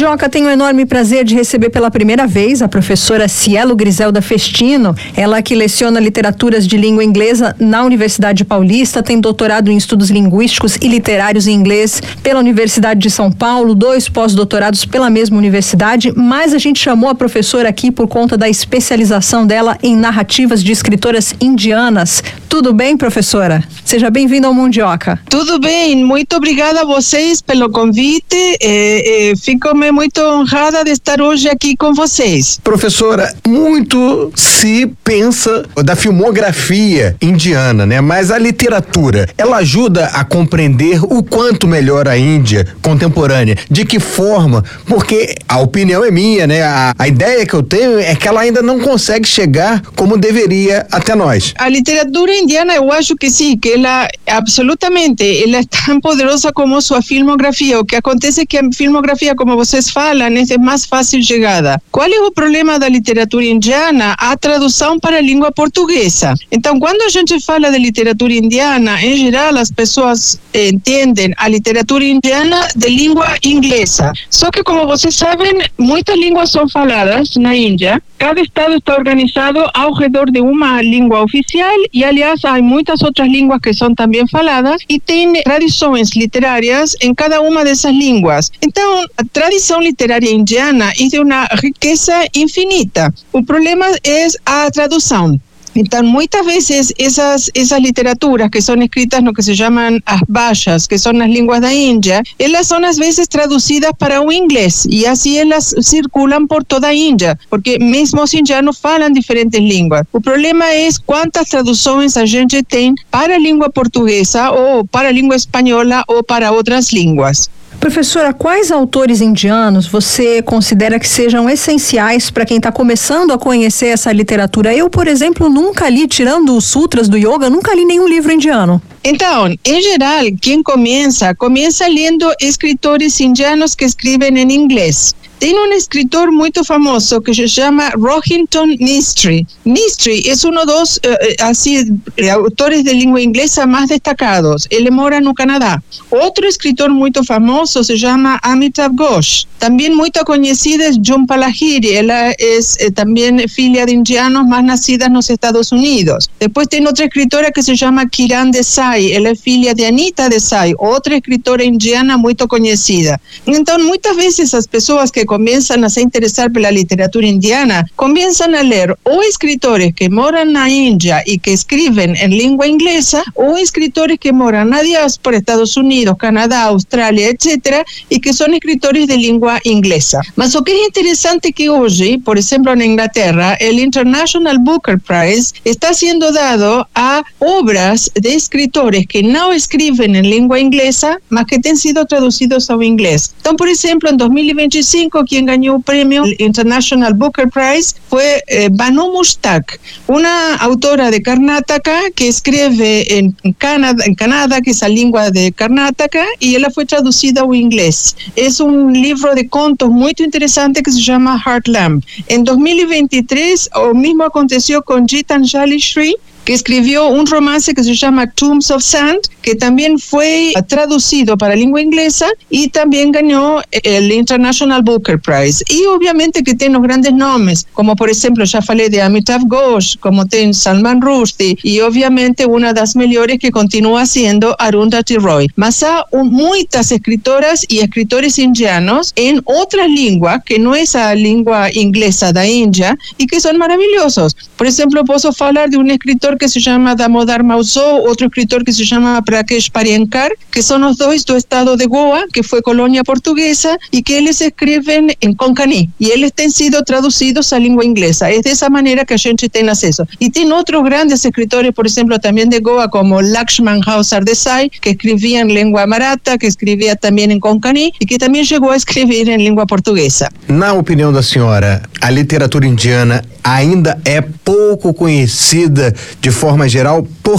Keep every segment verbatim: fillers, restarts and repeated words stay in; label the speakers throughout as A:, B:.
A: Mundioca, tenho o enorme prazer de receber pela primeira vez a professora Cielo Griselda Festino. Ela que leciona literaturas de língua inglesa na Universidade Paulista, tem doutorado em estudos linguísticos e literários em inglês pela Universidade de São Paulo, dois pós-doutorados pela mesma universidade, mas a gente chamou a professora aqui por conta da especialização dela em narrativas de escritoras indianas. Tudo bem, professora? Seja bem-vinda ao Mundioca.
B: Tudo bem, muito obrigada a vocês pelo convite. É, é, fico muito honrada de estar hoje aqui com vocês.
C: Professora, muito se pensa da filmografia indiana, né? Mas a literatura, ela ajuda a compreender o quanto melhor a Índia contemporânea. De que forma? Porque a opinião é minha, né? A, a ideia que eu tenho é que ela ainda não consegue chegar como deveria até nós.
B: A literatura indiana, eu acho que sim, que ela absolutamente, ela é tão poderosa como sua filmografia. O que acontece é que a filmografia, como vocês falam, é de mais fácil chegada. Qual é o problema da literatura indiana? A tradução para a língua portuguesa. Então, quando a gente fala de literatura indiana, em geral, as pessoas entendem a literatura indiana de língua inglesa. Só que, como vocês sabem, muitas línguas são faladas na Índia. Cada estado está organizado ao redor de uma língua oficial e, aliás, há muitas outras línguas que são também faladas e tem tradições literárias em cada uma dessas línguas. Então, a tradição literária indiana é de uma riqueza infinita. O problema é a tradução. Então, muitas vezes, essas, essas literaturas que são escritas no que se chamam as bhashas, que são as línguas da Índia, elas são, às vezes, traduzidas para o inglês, e assim elas circulam por toda a Índia, porque mesmo os indianos falam diferentes línguas. O problema é quantas traduções a gente tem para a língua portuguesa, ou para a língua espanhola, ou para outras línguas.
A: Professora, quais autores indianos você considera que sejam essenciais para quem está começando a conhecer essa literatura? Eu, por exemplo, nunca li, tirando os sutras do yoga, nunca li nenhum livro indiano.
B: Então, em geral, quem começa, começa lendo escritores indianos que escrevem em inglês. Tem um escritor muito famoso que se chama Rohinton Mistry. Mistry é um dos uh, assim, autores de língua inglesa mais destacados. Ele mora no Canadá. Outro escritor muito famoso se chama Amitav Ghosh. Também muito conhecida é Jhumpa Lahiri. Ela é, é também filha de indianos, mas nascida nos Estados Unidos. Depois tem outra escritora que se chama Kiran Desai. Ela é filha de Anita Desai, outra escritora indiana muito conhecida. Então, muitas vezes as pessoas que começam a se interessar pela literatura indiana, começam a ler ou escritores que moram na Índia e que escrevem em língua inglesa, ou escritores que moram na diáspora, Estados Unidos, Canadá, Austrália, etcétera, e que são escritores de língua inglesa. Mas o que é interessante é que hoje, por exemplo, na Inglaterra, o International Booker Prize está sendo dado a obras de escritores que não escrevem em língua inglesa, mas que têm sido traduzidos ao inglês. Então, por exemplo, em dois mil e vinte e cinco, quien ganó el premio International Booker Prize fue eh, Banu Mushtaq, una autora de Karnataka que escribe en Canadá, en Canadá, que es la lengua de Karnataka, y ella fue traducida al inglés. Es un libro de contos muy interesante que se llama Heartland. En dos mil veintitrés, lo mismo aconteció con Gitanjali Sri, que escribió un romance que se llama Tombs of Sand, que también fue traducido para lengua inglesa y también ganó el International Booker Prize. Y obviamente que tiene los grandes nombres, como por ejemplo, ya falei de Amitav Ghosh, como tiene Salman Rushdie, y obviamente una de las mejores que continúa siendo Arundhati Roy. Mas hay muchas escritoras y escritores indianos en otras lenguas, que no es la lengua inglesa de India, y que son maravillosos. Por ejemplo, puedo hablar de un escritor que se llama Damodar Mauzo, otro escritor que se llama Prakash Paryankar, que son los dos do estado de Goa, que fue colonia portuguesa, y que ellos escriben en Konkani, y ellos han sido traducidos a língua inglesa. Es de esa manera que a gente tiene acceso. Y tiene otros grandes escritores, por ejemplo, también de Goa, como Lakshman Rao Sardesai, que escribía en lengua maratha, que escribía también en Konkani, y que también llegó a escrever en lengua portuguesa.
C: Na opinião da senhora, a literatura indiana ainda é pouco conhecida de forma geral, por quê?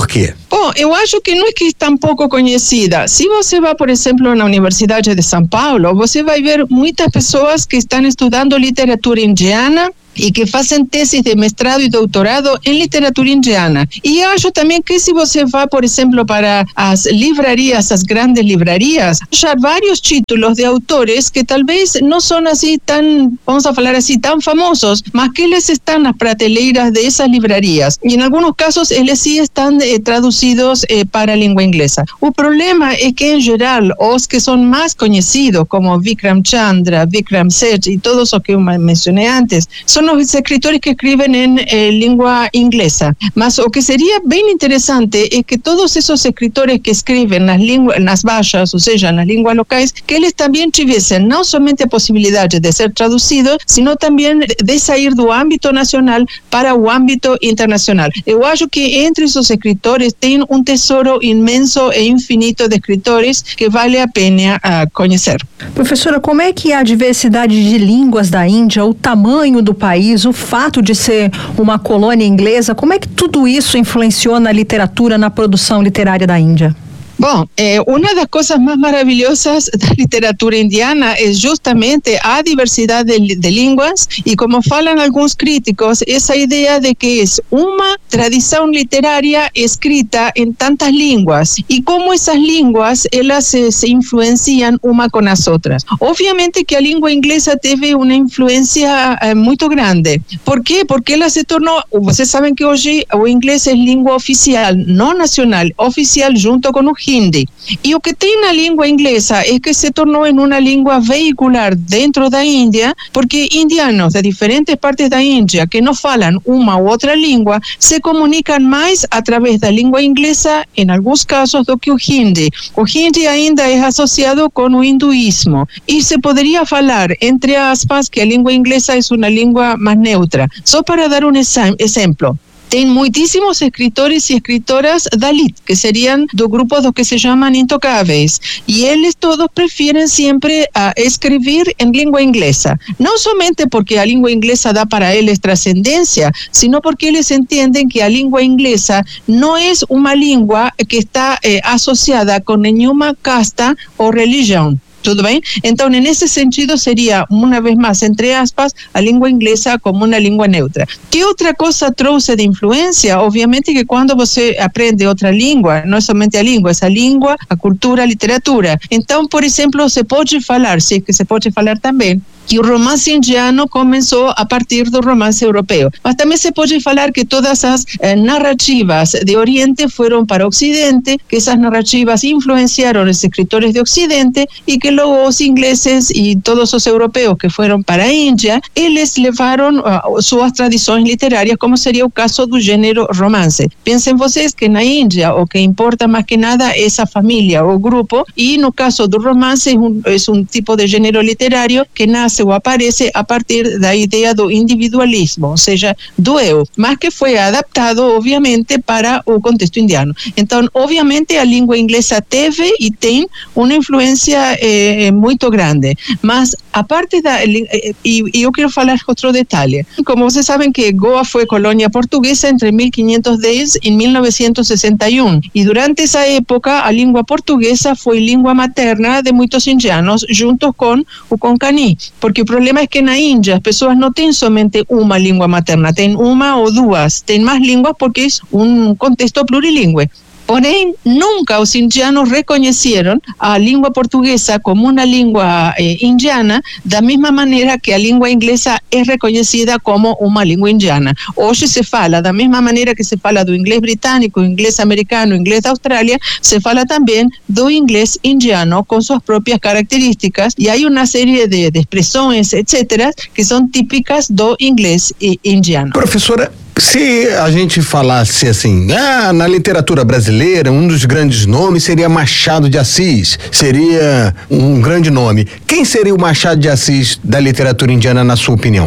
B: Bom, eu acho que não é que é tão pouco conhecida. Se você vai, por exemplo, na Universidade de São Paulo, você vai ver muitas pessoas que estão estudando literatura indiana e que fazem teses de mestrado e doutorado em literatura indiana. E acho também que se você vai, por exemplo, para as livrarias, as grandes livrarias, achar vários títulos de autores que talvez não são assim tão, vamos a falar assim, tão famosos, mas que eles estão nas prateleiras de essas livrarias. E em alguns casos, eles sim estão eh, traduzidos eh, para a língua inglesa. O problema é que, em geral, os que são mais conhecidos, como Vikram Chandra, Vikram Seth e todos os que eu mencionei antes, são os escritores que escrevem em eh, língua inglesa. Mas o que seria bem interessante é que todos esses escritores que escrevem nas línguas, nas baixas, ou seja, nas línguas locais, que eles também tivessem não somente a possibilidade de ser traduzidos, sino também de sair do âmbito nacional para o âmbito internacional. Eu acho que entre esses escritores tem um tesouro imenso e infinito de escritores que vale a pena uh, conhecer.
A: Professora, como é que a diversidade de línguas da Índia, o tamanho do país, o fato de ser uma colônia inglesa, como é que tudo isso influenciou na literatura, na produção literária da Índia?
B: Bom, eh, uma das coisas mais maravilhosas da literatura indiana é justamente a diversidade de, de línguas e, como falam alguns críticos, essa ideia de que é uma tradição literária escrita em tantas línguas e como essas línguas elas se, se influenciam uma com as outras. Obviamente que a língua inglesa teve uma influência eh, muito grande. Por quê? Porque ela se tornou, vocês sabem que hoje o inglês é língua oficial, não nacional, oficial junto com o Hindi. E o que tem na língua inglesa é que se tornou em uma língua vehicular dentro da Índia, porque indianos de diferentes partes da Índia que não falam uma ou outra língua se comunicam mais através da língua inglesa, em alguns casos, do que o Hindi. O Hindi ainda é associado com o hinduísmo e se poderia falar, entre aspas, que a língua inglesa é uma língua mais neutra. Só para dar um exemplo. Tem muitíssimos escritores e escritoras Dalit, que seriam do grupo dos que se chamam intocáveis, e eles todos preferem sempre uh, escrever em língua inglesa, não somente porque a língua inglesa dá para eles transcendência, sino porque eles entendem que a língua inglesa não é uma língua que está eh, associada com nenhuma casta ou religião. Tudo bem? Então, nesse sentido, seria, uma vez mais, entre aspas, a língua inglesa como uma língua neutra. Que outra coisa trouxe de influência? Obviamente que quando você aprende outra língua, não é somente a língua, essa língua, a cultura, a literatura. Então, por exemplo, se pode falar, se é que se pode falar também, que o romance indiano começou a partir do romance europeu. Mas também se pode falar que todas as eh, narrativas de Oriente foram para o Ocidente, que essas narrativas influenciaram os escritores de Ocidente e que logo os ingleses e todos os europeus que foram para a Índia, eles levaram uh, suas tradições literárias, como seria o caso do gênero romance. Pensem vocês que na Índia o que importa mais que nada é essa família ou grupo, e no caso do romance é um, é um tipo de gênero literário que nasce ou aparece a partir da ideia do individualismo, ou seja, do eu, mas que foi adaptado, obviamente, para o contexto indiano. Então, obviamente, a língua inglesa teve e tem uma influência eh, muito grande, mas a parte da... E, e eu quero falar outro detalhe. Como vocês sabem que Goa foi colônia portuguesa entre mil quinhentos e dez e mil novecentos e sessenta e um, e durante essa época a língua portuguesa foi língua materna de muitos indianos, junto com o Konkani, porque o problema é que na Índia as pessoas não têm somente uma língua materna, têm uma ou duas, têm mais línguas porque é um contexto plurilingüe. Porém, nunca os indianos reconheceram a língua portuguesa como uma língua eh, indiana, da mesma maneira que a língua inglesa é reconhecida como uma língua indiana. Hoje se fala, da mesma maneira que se fala do inglês britânico, inglês americano, inglês da Austrália, se fala também do inglês indiano, com suas próprias características, e há uma série de, de expressões, etcétera, que são típicas do inglês indiano.
C: Professora, se a gente falasse assim, ah, na literatura brasileira, um dos grandes nomes seria Machado de Assis, seria um grande nome. Quem seria o Machado de Assis da literatura indiana, na sua opinião?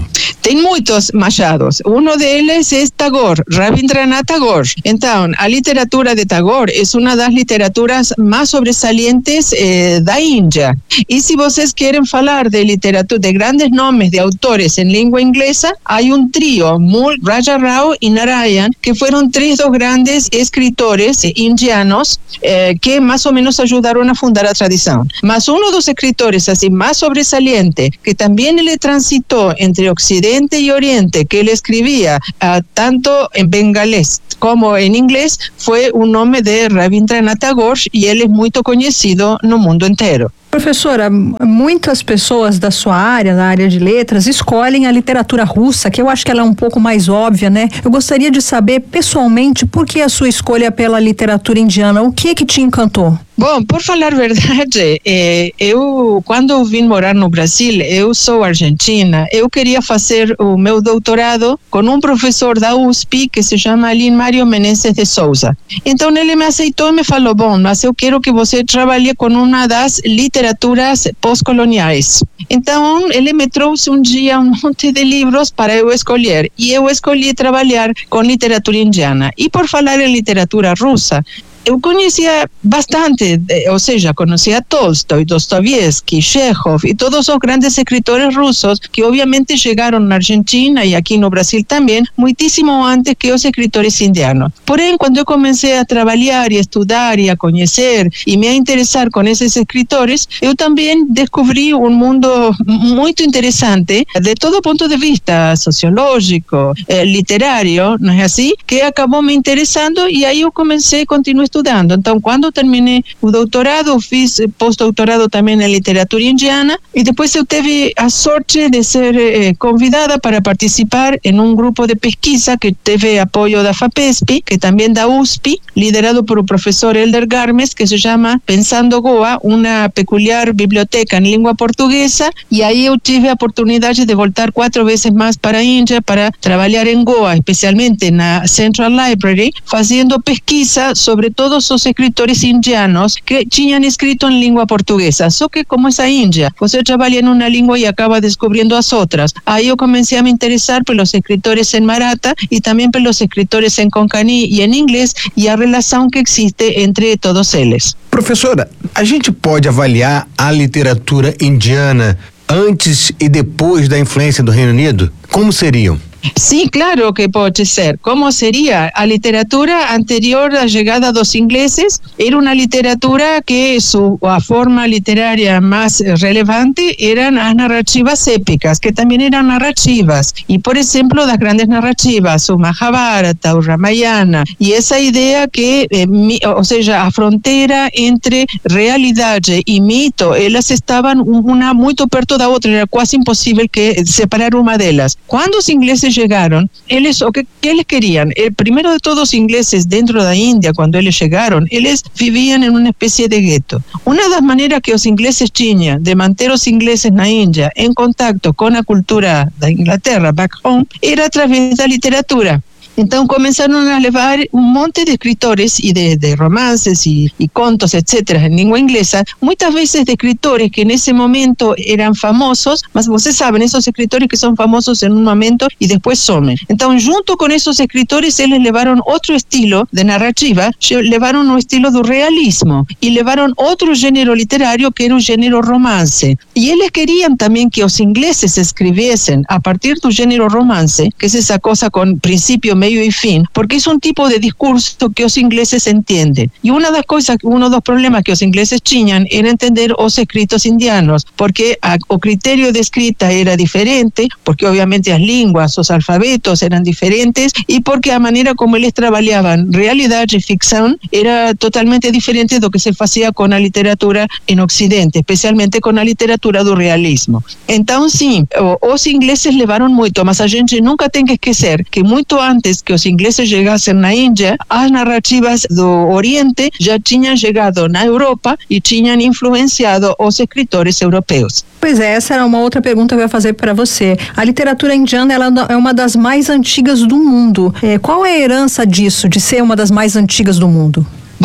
B: Tem muitos Machados. Um deles é Tagore, Rabindranath Tagore. Então, a literatura de Tagore é uma das literaturas mais sobresalientes eh, da Índia. E se vocês querem falar de literatura, de grandes nomes de autores em língua inglesa, há um trio, Mool, Raja Rao e Narayan, que foram três dos grandes escritores indianos eh, que mais ou menos ajudaram a fundar a tradição. Mas um dos escritores assim, mais sobresaliente, que também ele transitou entre Occidente y Oriente, que él escribía uh, tanto en bengalés como en inglés, fue un nombre de Rabindranath Tagore y él es muy conocido no mundo inteiro.
A: Professora, muitas pessoas da sua área, da área de letras, escolhem a literatura russa, que eu acho que ela é um pouco mais óbvia, né? Eu gostaria de saber, pessoalmente, por que a sua escolha pela literatura indiana? O que é que te encantou?
B: Bom, por falar a verdade, eh, eu, quando vim morar no Brasil, eu sou argentina, eu queria fazer o meu doutorado com um professor da U S P que se chama Alin Mário Menezes de Souza. Então ele me aceitou e me falou, bom, mas eu quero que você trabalhe com uma das literaturas pós-coloniais. Então ele me trouxe um dia um monte de livros para eu escolher e eu escolhi trabalhar com literatura indiana. E por falar em literatura russa, eu conhecia bastante, ou seja, conhecia Tolstói, Dostoiévski, Chekhov e todos os grandes escritores russos que obviamente chegaram na Argentina e aqui no Brasil também, muitíssimo antes que os escritores indianos. Porém, quando eu comecei a trabalhar e a estudar e a conhecer e me a interessar com esses escritores, eu também descobri um mundo muito interessante de todo ponto de vista sociológico, eh, literário, não é assim? Que acabou me interessando e aí eu comecei, continuei estudando. Então, quando terminei o doutorado, fiz pós-doutorado também em literatura indiana e depois eu tive a sorte de ser eh, convidada para participar em um grupo de pesquisa que teve apoio da FAPESP, que também da U S P, liderado por o professor Elder Garmes, que se chama Pensando Goa, uma peculiar biblioteca em língua portuguesa, e aí eu tive a oportunidade de voltar quatro vezes mais para a Índia para trabalhar em Goa, especialmente na Central Library, fazendo pesquisa sobre todos os escritores indianos que tinham escrito em língua portuguesa. Só que como essa Índia, você trabalha em uma língua e acaba descobrindo as outras. Aí eu comecei a me interessar pelos escritores em Maratha e também pelos escritores em Konkani e em inglês e a relação que existe entre todos eles.
C: Professora, a gente pode avaliar a literatura indiana antes e depois da influência do Reino Unido? Como seriam?
B: Sim, claro que pode ser. Como seria? A literatura anterior à chegada dos ingleses era uma literatura que su, a forma literária mais relevante eram as narrativas épicas, que também eram narrativas. E, por exemplo, das grandes narrativas, o Mahabharata, o Ramayana, e essa ideia que, eh, mi, ou seja, a fronteira entre realidade e mito, elas estavam uma muito perto da outra, era quase impossível que separar uma delas. Quando os ingleses chegaram, eles o que, que eles queriam? El, primeiro de todos os ingleses dentro da Índia, quando eles chegaram, eles viviam em uma espécie de gueto. Uma das maneiras que os ingleses tinham de manter os ingleses na Índia em contato com a cultura da Inglaterra, back home, era através da literatura. Então começaram a levar um monte de escritores e de, de romances e, e contos, etcétera, em língua inglesa, muitas vezes de escritores que nesse momento eram famosos, mas vocês sabem, esses escritores que são famosos em um momento e depois somem. Então, junto com esses escritores, eles levaram outro estilo de narrativa, levaram o estilo do realismo e levaram outro gênero literário que era o gênero romance. E eles queriam também que os ingleses escrevessem a partir do gênero romance, que é essa coisa com princípio, meio e fim, porque é um tipo de discurso que os ingleses entendem. E uma das coisas, um dos problemas que os ingleses tinham era entender os escritos indianos, porque a, o critério de escrita era diferente, porque obviamente as línguas, os alfabetos eram diferentes e porque a maneira como eles trabalhavam realidade e ficção era totalmente diferente do que se fazia com a literatura em Ocidente, especialmente com a literatura do realismo. Então, sim, os ingleses levaram muito, mas a gente nunca tem que esquecer que muito antes que os ingleses chegassem na Índia, as narrativas do Oriente já tinham chegado na Europa e tinham influenciado os escritores europeus.
A: Pois é, essa era uma outra pergunta que eu ia fazer para você. A literatura indiana, ela é uma das mais antigas do mundo. É, qual é a herança disso, de ser uma das mais antigas do mundo?
B: Bom,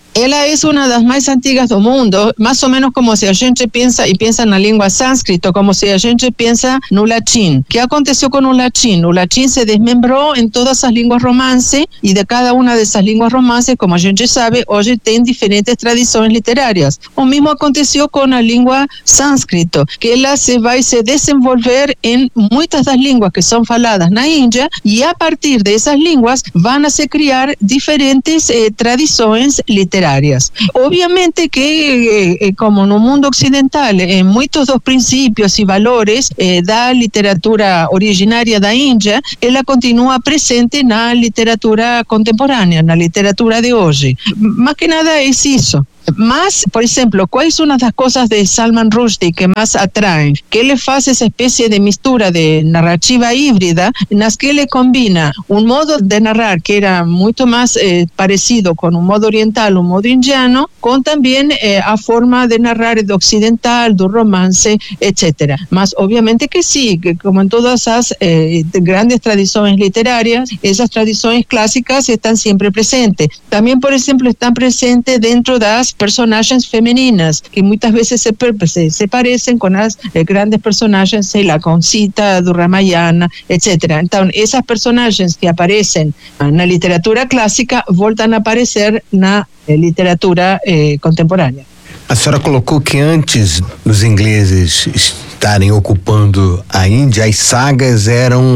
B: Ela é uma das mais antigas do mundo, mais ou menos como se a gente pensa e pensa na língua sânscrita, como se a gente pensa no latim. O que aconteceu com o latim? O latim se desmembrou em todas as línguas romance e de cada uma dessas línguas romance, como a gente sabe, hoje tem diferentes tradições literárias. O mesmo aconteceu com a língua sânscrita, que ela se vai se desenvolver em muitas das línguas que são faladas na Índia e a partir dessas línguas vão a se criar diferentes eh, tradições literárias. Obviamente que, eh, como no mundo occidental, eh, muitos dos princípios e valores eh, da literatura originária da Índia, ela continua presente na literatura contemporânea, na literatura de hoje. Mais que nada é isso. Mas, por exemplo, quais são as coisas de Salman Rushdie que mais atraem? Que ele faz essa espécie de mistura de narrativa híbrida, nas que ele combina um modo de narrar que era muito mais eh, parecido com um modo oriental, um modo indiano, com também eh, a forma de narrar do ocidental, do romance, etcétera. Mas, obviamente que sim, que como em todas as eh, grandes tradições literárias, essas tradições clássicas estão sempre presentes. Também, por exemplo, estão presentes dentro das personagens femininas, que muitas vezes se, se, se parecem com as eh, grandes personagens, sei lá, com Sita, do Ramayana, etcétera. Então, essas personagens que aparecem na literatura clássica voltam a aparecer na eh, literatura eh, contemporânea.
C: A senhora colocou que antes dos ingleses estarem ocupando a Índia, as sagas eram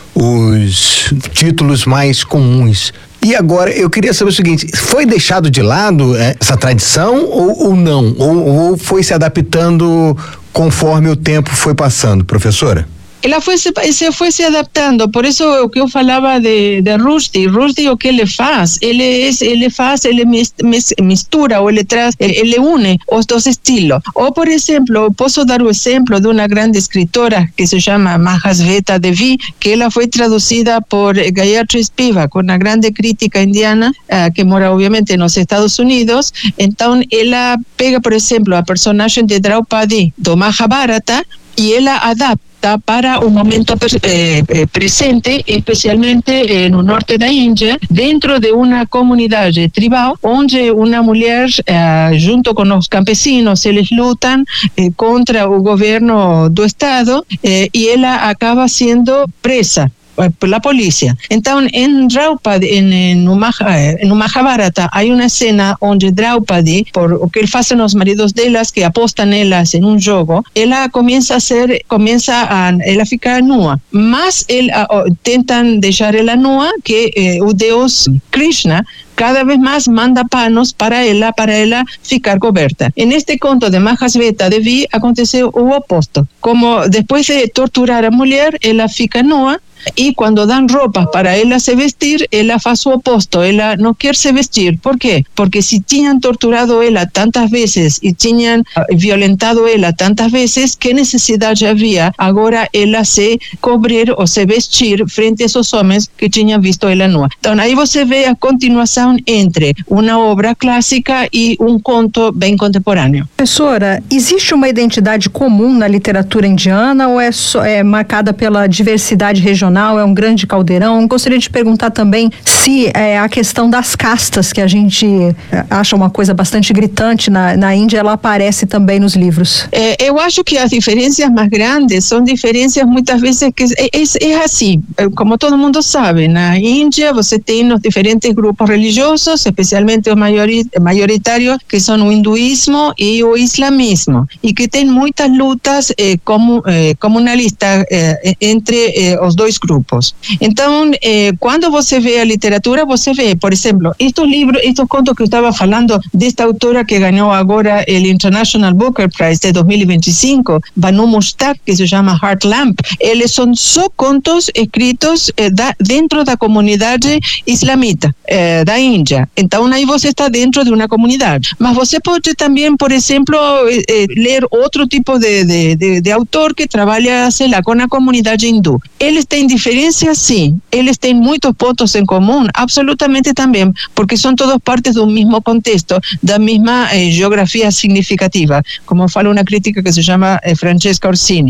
C: os títulos mais comuns. E agora, eu queria saber o seguinte, foi deixado de lado é, essa tradição ou, ou não? Ou, ou foi se adaptando conforme o tempo foi passando, professora?
B: Ela foi se, se foi se adaptando, por isso o que eu falava de, de Rushdie, Rushdie o que ele faz, ele, é, ele faz, ele mistura, ou ele traz, ele une os dois estilos. Ou, por exemplo, posso dar o exemplo de uma grande escritora que se chama Mahasveta Devi, que ela foi traduzida por Gayatri Spivak, uma grande crítica indiana, uh, que mora obviamente nos Estados Unidos. Então, ela pega, por exemplo, a personagem de Draupadi do Mahabharata e ela adapta para o momento eh, presente, especialmente eh, no norte da Índia, dentro de uma comunidade tribal, onde uma mulher, eh, junto com os campesinos, eles lutam eh, contra o governo do estado eh, e ela acaba sendo presa pela polícia. Então, em Draupadi, em, no, no Mahabharata, há uma cena onde Draupadi, por o que fazem os maridos delas, que apostam nelas em um jogo, ela começa a ser, começa a ela ficar nua. Mas ele, uh, tentam deixar ela nua, que eh, o deus Krishna cada vez mais manda panos para ela, para ela ficar coberta. Neste conto de Mahasveta Devi, aconteceu o oposto. Como depois de torturar a mulher, ela fica nua, e quando dão roupas para ela se vestir, ela faz o oposto, ela não quer se vestir. Por quê? Porque se tinham torturado ela tantas vezes e tinham violentado ela tantas vezes, que necessidade havia agora ela se cobrir ou se vestir frente a esses homens que tinham visto ela nua. Então aí você vê a continuação entre uma obra clássica e um conto bem contemporâneo.
A: Professora, existe uma identidade comum na literatura indiana ou é, só, é marcada pela diversidade regional? É um grande caldeirão? Gostaria de perguntar também se é, a questão das castas, que a gente acha uma coisa bastante gritante na, na Índia, ela aparece também nos livros.
B: É, eu acho que as diferenças mais grandes são diferenças muitas vezes que é, é, é assim, como todo mundo sabe, na Índia você tem os diferentes grupos religiosos, especialmente os maioritários, que são o hinduísmo e o islamismo, e que tem muitas lutas eh, como, eh, comunalistas eh, entre eh, os dois grupos. Então, eh, quando você vê a literatura, você vê, por exemplo, estes livros, estes contos que eu estava falando desta autora que ganhou agora o International Booker Prize de dois mil e vinte e cinco, Banu Mushtaq, que se chama Heart Lamp, eles são só contos escritos eh, da, dentro da comunidade islamita eh, da Índia. Então, aí você está dentro de uma comunidade. Mas você pode também, por exemplo, eh, ler outro tipo de, de, de, de autor que trabalha, sei lá, com a comunidade hindu. Eles têm diferenças, sim. Eles têm muitos pontos em comum, absolutamente também, porque são todos partes do mesmo contexto, da mesma eh, geografia significativa, como fala uma crítica que se chama eh, Francesca Orsini.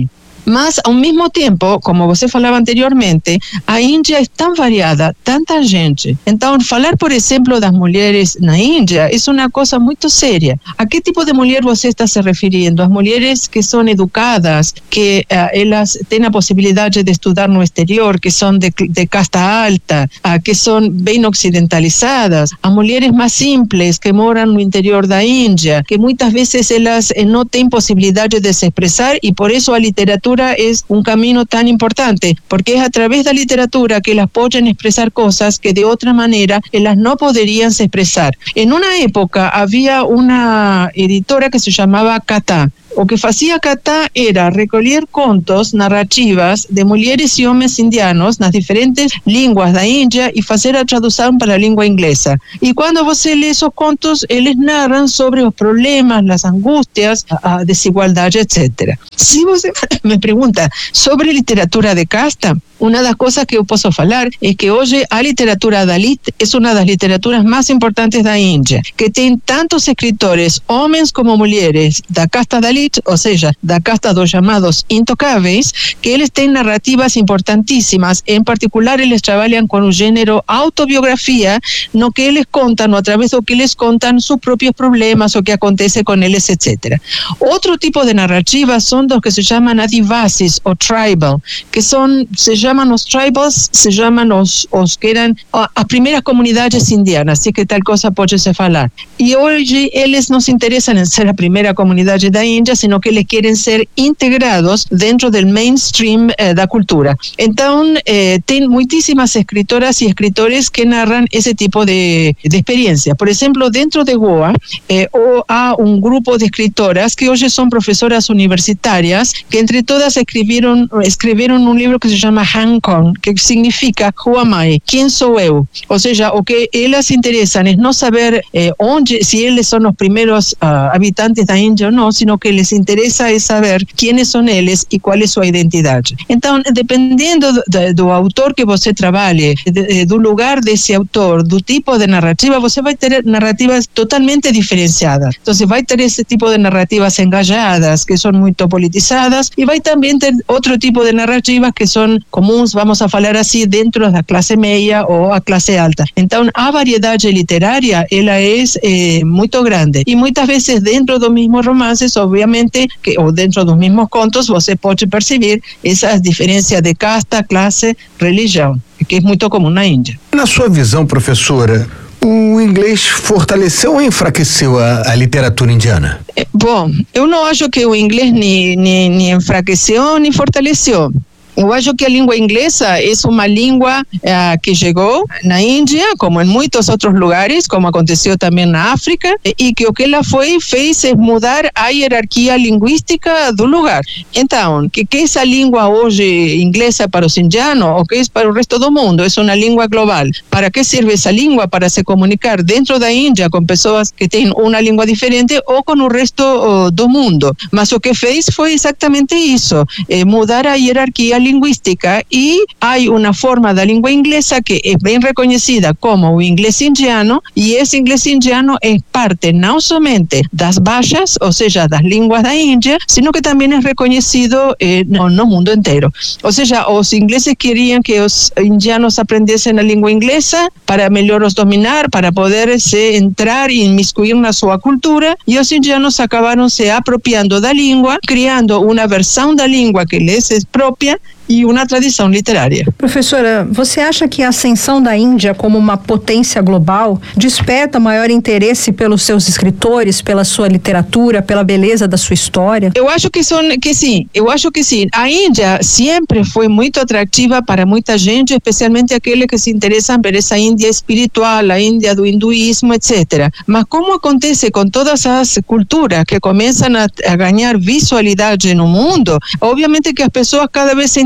B: Mas, ao mesmo tempo, como você falava anteriormente, a Índia é tão variada, tanta gente. Então, falar, por exemplo, das mulheres na Índia é uma coisa muito séria. A que tipo de mulher você está se referindo? As mulheres que são educadas, que uh, elas têm a possibilidade de estudar no exterior, que são de, de casta alta, uh, que são bem ocidentalizadas, as mulheres mais simples, que moram no interior da Índia, que muitas vezes elas eh, não têm possibilidade de se expressar e por isso a literatura é um caminho tão importante, porque é através da literatura que elas podem expressar coisas que de outra maneira elas não poderiam se expressar. Em uma época havia uma editora que se chamava Katha. O que fazia Katha era recolher contos, narrativas de mulheres e homens indianos nas diferentes línguas da Índia e fazer a tradução para a língua inglesa. E quando você lê esses contos, eles narram sobre os problemas, as angústias, a desigualdade, etcétera. Se você me pergunta sobre literatura de casta, uma das coisas que eu posso falar é que hoje a literatura Dalit é uma das literaturas mais importantes da Índia, que tem tantos escritores, homens como mulheres, da casta Dalit, ou seja, da casta dos chamados intocáveis, que eles têm narrativas importantíssimas. Em particular, eles trabalham com o gênero autobiografia, no que eles contam, ou através do que eles contam, seus próprios problemas, o que acontece com eles, etcétera. Outro tipo de narrativas são dos que se chamam adivasis, ou tribal, que são, se chamam os tribals, se chamam os, os que eram as primeiras comunidades indianas, assim que tal coisa pode se falar. E hoje eles não se interessam em ser a primeira comunidade da Índia, sino que eles querem ser integrados dentro do mainstream eh, da cultura. Então, eh, tem muitíssimas escritoras e escritores que narram esse tipo de, de experiência. Por exemplo, dentro de Goa, eh, há um grupo de escritoras que hoje são professoras universitárias, que entre todas escreveram, escreveram um livro que se chama Hankon, que significa Who am I? Quem sou eu? Ou seja, o que elas se interessam é não saber eh, onde, se eles são os primeiros uh, habitantes da Índia ou não, sino que les interessa é saber quem são eles e qual é sua identidade. Então, dependendo do, do autor que você trabalhe, de, do lugar desse autor, do tipo de narrativa, você vai ter narrativas totalmente diferenciadas. Então, você vai ter esse tipo de narrativas engajadas, que são muito politizadas, e vai também ter outro tipo de narrativas que são comuns, vamos a falar assim, dentro da classe média ou a classe alta. Então, a variedade literária, ela é eh, muito grande. E muitas vezes, dentro dos mesmos romances, obviamente, que, ou dentro dos mesmos contos, você pode perceber essas diferenças de casta, classe, religião, que é muito comum na Índia.
C: Na sua visão, professora, o inglês fortaleceu ou enfraqueceu a, a literatura indiana?
B: Bom, eu não acho que o inglês nem, nem, nem enfraqueceu nem fortaleceu. Eu acho que a língua inglesa é uma língua uh, que chegou na Índia, como em muitos outros lugares, como aconteceu também na África, e que o que ela foi, fez é mudar a hierarquia linguística do lugar. Então, que, que essa língua hoje inglesa para os indianos, ou que é para o resto do mundo, é uma língua global. Para que serve essa língua? Para se comunicar dentro da Índia com pessoas que têm uma língua diferente ou com o resto uh, do mundo. Mas o que fez foi exatamente isso, é mudar a hierarquia linguística, e há uma forma da língua inglesa que é bem reconhecida como o inglês indiano, e esse inglês indiano é parte não somente das baixas, ou seja, das línguas da Índia, sino que também é reconhecido eh, no, no mundo inteiro. Ou seja, os ingleses queriam que os indianos aprendessem a língua inglesa para melhor os dominar, para poder se entrar e imiscuir na sua cultura, e os indianos acabaram se apropriando da língua, criando uma versão da língua que lhes é própria, e uma tradição literária.
A: Professora, você acha que a ascensão da Índia como uma potência global desperta maior interesse pelos seus escritores, pela sua literatura, pela beleza da sua história?
B: Eu acho que, são, que sim, eu acho que sim. A Índia sempre foi muito atrativa para muita gente, especialmente aqueles que se interessam por essa Índia espiritual, a Índia do hinduísmo, etcétera. Mas como acontece com todas as culturas que começam a, a ganhar visualidade no mundo, obviamente que as pessoas cada vez se interessam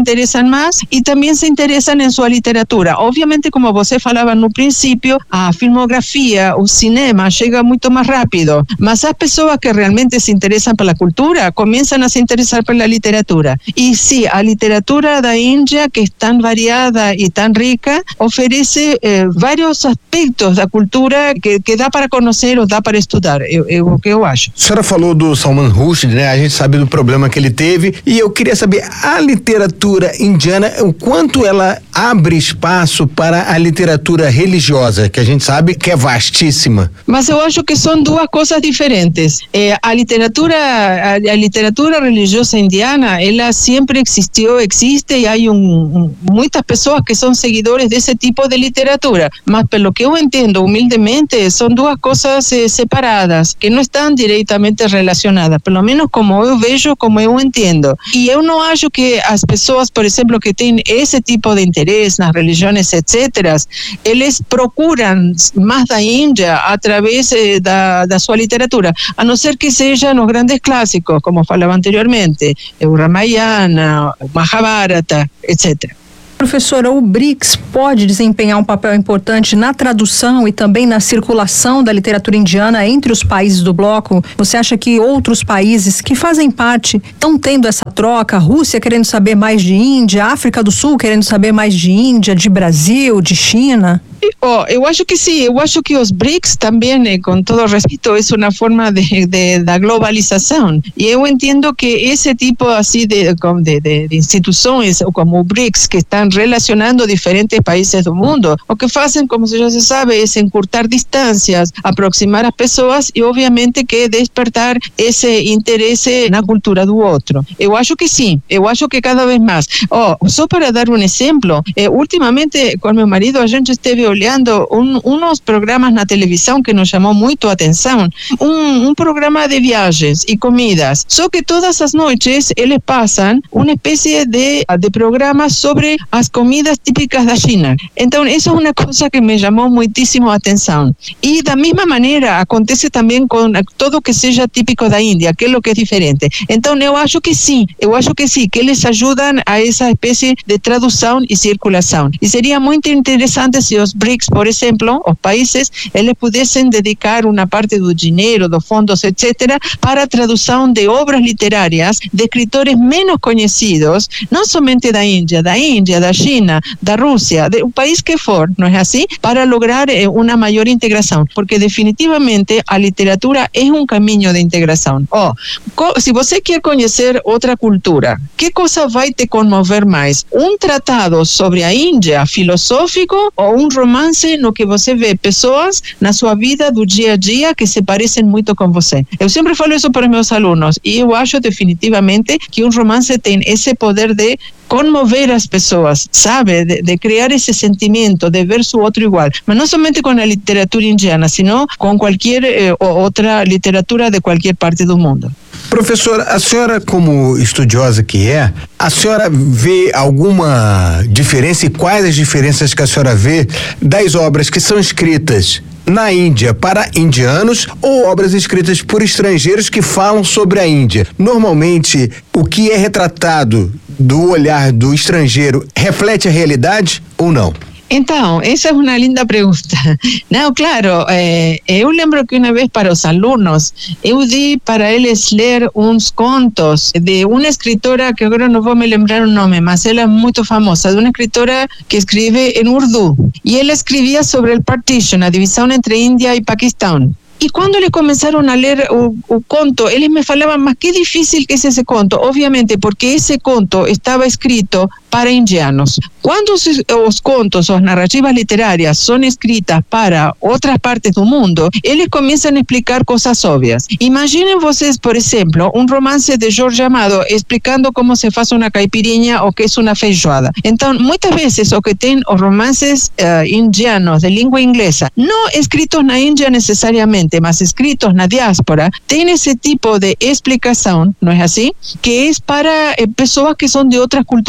B: interessam mais e também se interessam em sua literatura. Obviamente, como você falava no princípio, a filmografia, o cinema chega muito mais rápido, mas as pessoas que realmente se interessam pela cultura começam a se interessar pela literatura. E sim, a literatura da Índia, que é tão variada e tão rica, oferece eh, vários aspectos da cultura que, que dá para conhecer ou dá para estudar, é o que eu acho.
C: A senhora falou do Salman Rushdie, né? A gente sabe do problema que ele teve, e eu queria saber, a literatura indiana, o quanto ela abre espaço para a literatura religiosa, que a gente sabe que é vastíssima.
B: Mas eu acho que são duas coisas diferentes. Eh, a literatura a, a literatura religiosa indiana, ela sempre existiu, existe, e há um, um, muitas pessoas que são seguidores desse tipo de literatura, mas pelo que eu entendo, humildemente, são duas coisas eh, separadas, que não estão diretamente relacionadas, pelo menos como eu vejo, como eu entendo. E eu não acho que as pessoas, por exemplo, que têm esse tipo de interesse nas religiões, etcétera, eles procuram mais da Índia através eh, da, da sua literatura, a não ser que seja nos grandes clássicos, como falava anteriormente, o Ramayana, o Mahabharata, etcétera.
A: Professora, o BRICS pode desempenhar um papel importante na tradução e também na circulação da literatura indiana entre os países do bloco? Você acha que outros países que fazem parte estão tendo essa troca? Rússia querendo saber mais de Índia, África do Sul querendo saber mais de Índia, de Brasil, de China?
B: Oh, eu acho que sim, eu acho que os BRICS também, eh, com todo respeito, é uma forma de, de, da globalização. E eu entendo que esse tipo assim de, de, de, de instituições, como o BRICS, que estão relacionando diferentes países do mundo, o que fazem, como já se sabe, é encurtar distâncias, aproximar as pessoas e, obviamente, que despertar esse interesse na cultura do outro. Eu acho que sim, eu acho que cada vez mais. Oh, só para dar um exemplo, eh, ultimamente, com meu marido, a gente esteve olhando um, uns programas na televisão que nos chamou muito a atenção, um, um programa de viagens e comidas, só que todas as noites eles passam uma espécie de, de programa sobre as comidas típicas da China. Então isso é uma coisa que me chamou muitíssimo a atenção. E da mesma maneira acontece também com tudo que seja típico da Índia, aquilo que é diferente. Então eu acho que sim, eu acho que sim, que eles ajudam a essa espécie de tradução e circulação. E seria muito interessante se os BRICS, por exemplo, os países, eles pudessem dedicar uma parte do dinheiro, dos fundos, etcétera, para a tradução de obras literárias de escritores menos conhecidos, não somente da Índia, da Índia, da China, da Rússia, do país que for, não é assim? Para lograr eh, uma maior integração, porque definitivamente a literatura é um caminho de integração. Oh, se você quer conhecer outra cultura, que coisa vai te comover mais? Um tratado sobre a Índia, filosófico, ou um romance no que você vê pessoas na sua vida do dia a dia que se parecem muito com você? Eu sempre falo isso para meus alunos e eu acho definitivamente que um romance tem esse poder de conmover as pessoas, sabe? De, de criar esse sentimento, de ver o outro igual. Mas não somente com a literatura indiana, sino com qualquer eh, outra literatura de qualquer parte do mundo.
C: Professora, a senhora, como estudiosa que é, a senhora vê alguma diferença e quais as diferenças que a senhora vê das obras que são escritas na Índia para indianos ou obras escritas por estrangeiros que falam sobre a Índia? Normalmente, o que é retratado do olhar do estrangeiro reflete a realidade ou não?
B: Então, essa é uma linda pergunta. Não, claro, eh, eu lembro que uma vez para os alunos, eu di para eles ler uns contos de uma escritora, que agora não vou me lembrar o nome, mas ela é muito famosa, de uma escritora que escreve em urdu. E ela escrevia sobre o partition, a divisão entre Índia e Paquistão. E quando eles começaram a ler o, o conto, eles me falavam, mas que difícil que é esse conto. Obviamente, porque esse conto estava escrito para indianos. Quando os, os contos, as narrativas literárias são escritas para outras partes do mundo, eles começam a explicar coisas óbvias. Imaginem vocês, por exemplo, um romance de Jorge Amado explicando como se faz uma caipirinha ou que é uma feijoada. Então, muitas vezes, o que tem os romances uh, indianos de língua inglesa, não escritos na Índia necessariamente, mas escritos na diáspora, tem esse tipo de explicação, não é assim? Que é para eh, pessoas que são de outras culturas.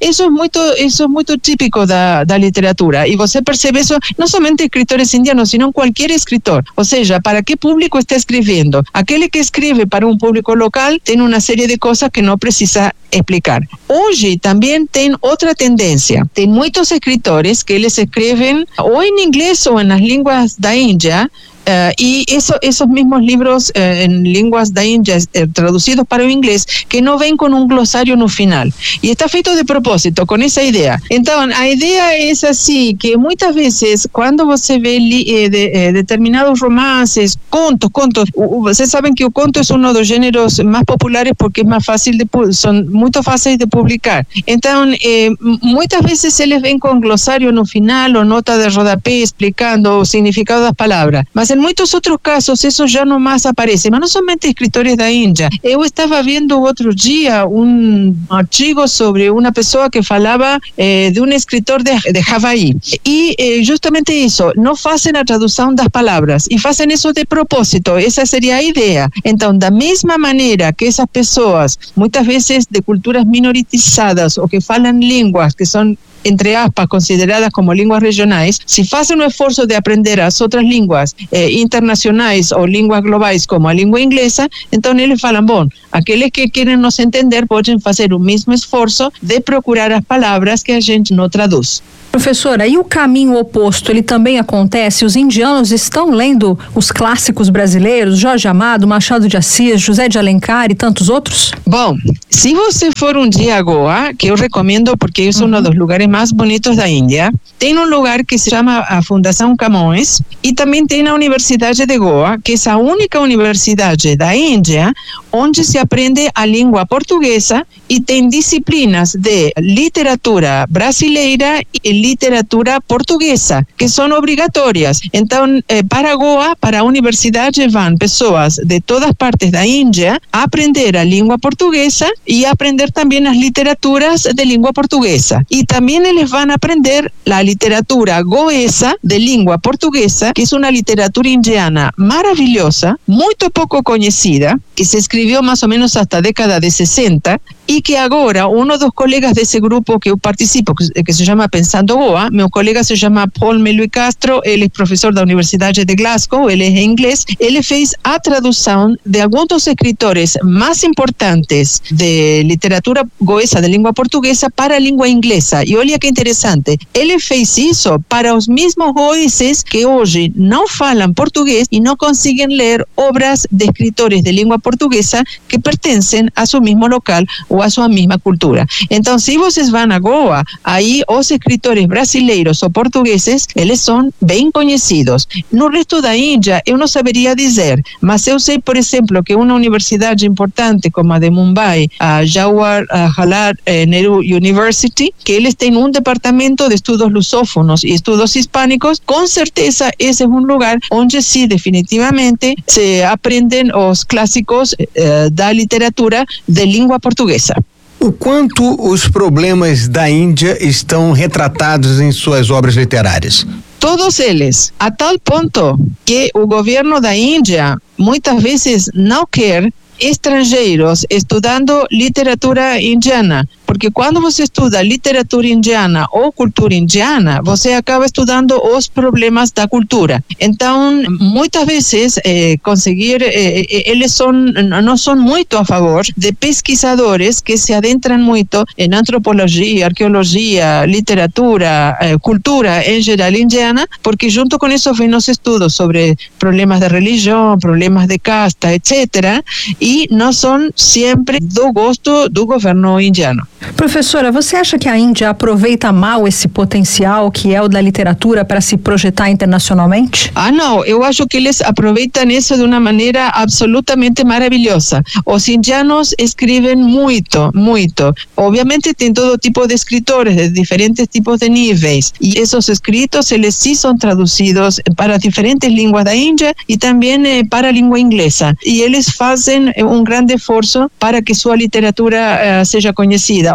B: isso é muito, isso é muito típico da, da literatura, e você percebe isso não somente escritores indianos, sino qualquer escritor. Ou seja, para que público está escrevendo? Aquele que escreve para um público local tem uma série de coisas que não precisa explicar. Hoje também tem outra tendência. Tem muitos escritores que eles escrevem ou em inglês ou nas línguas da Índia. Uh, y eso, esos mismos libros uh, en lenguas da Índia uh, traducidos para o inglês, que não vem com um glossário no final. E está feito de propósito, com essa ideia. Então, a ideia é assim, que muitas vezes, quando você vê li, eh, de, eh, determinados romances, contos, contos, uh, vocês sabem que o conto é um dos gêneros mais populares porque é mais fácil de, são muito fáceis de publicar. Então, eh, muitas vezes eles vêm com glossário no final, ou nota de rodapé explicando o significado das palavras. Mas em muitos outros casos isso já não mais aparece, mas não somente escritores da Índia. Eu estava vendo outro dia um artigo sobre uma pessoa que falava eh, de um escritor de, de Havaí, e eh, justamente isso, não fazem a tradução das palavras, e fazem isso de propósito, essa seria a ideia. Então, da mesma maneira que essas pessoas, muitas vezes de culturas minorizadas, ou que falam línguas que são, entre aspas, consideradas como línguas regionais, se fazem um esforço de aprender as outras línguas eh, internacionais ou línguas globais, como a língua inglesa, então eles falam, bom, aqueles que querem nos entender podem fazer o mesmo esforço de procurar as palavras que a gente não traduz.
A: Professora, e o caminho oposto, ele também acontece? Os indianos estão lendo os clássicos brasileiros, Jorge Amado, Machado de Assis, José de Alencar e tantos outros?
B: Bom, se você for um dia a Goa, que eu recomendo porque é um dos lugares mais bonitos da Índia, tem um lugar que se chama a Fundação Camões, e também tem a Universidade de Goa, que é a única universidade da Índia onde se aprende a língua portuguesa, e tem disciplinas de literatura brasileira e literatura portuguesa, que são obrigatórias. Então, eh, para Goa, para a universidade, vão pessoas de todas partes da Índia a aprender a língua portuguesa e a aprender também as literaturas de língua portuguesa. E também eles vão aprender a literatura goesa de língua portuguesa, que é uma literatura indiana maravilhosa, muito pouco conhecida, que se escreveu mais ou menos até a década de sessenta, e que agora um dos colegas desse grupo que eu participo, que, que se chama Pensando Goa, meu colega se chama Paul Melui Castro, ele é professor da Universidade de Glasgow, ele é inglês, ele fez a tradução de alguns dos escritores mais importantes de literatura goesa de língua portuguesa para a língua inglesa. E olha que interessante, ele fez isso para os mesmos goeses que hoje não falam português e não conseguem ler obras de escritores de língua portuguesa que pertencem a seu mesmo local ou a sua mesma cultura. Então, se vocês vão a Goa, aí os escritores brasileiros ou portugueses, eles são bem conhecidos. No resto da Índia, eu não saberia dizer, mas eu sei, por exemplo, que uma universidade importante como a de Mumbai, a Jawaharlal Nehru University, que eles têm um departamento de estudos lusófonos e estudos hispânicos, com certeza esse é um lugar onde sim, definitivamente, se aprendem os clássicos eh, da literatura de língua portuguesa.
C: O quanto os problemas da Índia estão retratados em suas obras literárias?
B: Todos eles, a tal ponto que o governo da Índia muitas vezes não quer estrangeiros estudando literatura indiana, porque quando você estuda literatura indiana ou cultura indiana, você acaba estudando os problemas da cultura. Então, muitas vezes, eh, conseguir, eh, eles são, não são muito a favor de pesquisadores que se adentram muito em antropologia, arqueologia, literatura, eh, cultura em geral indiana, porque junto com isso vem os estudos sobre problemas de religião, problemas de casta, etcétera, e não são sempre do gosto do governo indiano.
A: Professora, você acha que a Índia aproveita mal esse potencial que é o da literatura para se projetar internacionalmente?
B: Ah, não. Eu acho que eles aproveitam isso de uma maneira absolutamente maravilhosa. Os indianos escrevem muito, muito. Obviamente tem todo tipo de escritores de diferentes tipos de níveis. E esses escritos, eles sim são traduzidos para diferentes línguas da Índia e também eh, para a língua inglesa. E eles fazem um grande esforço para que sua literatura uh, seja conhecida.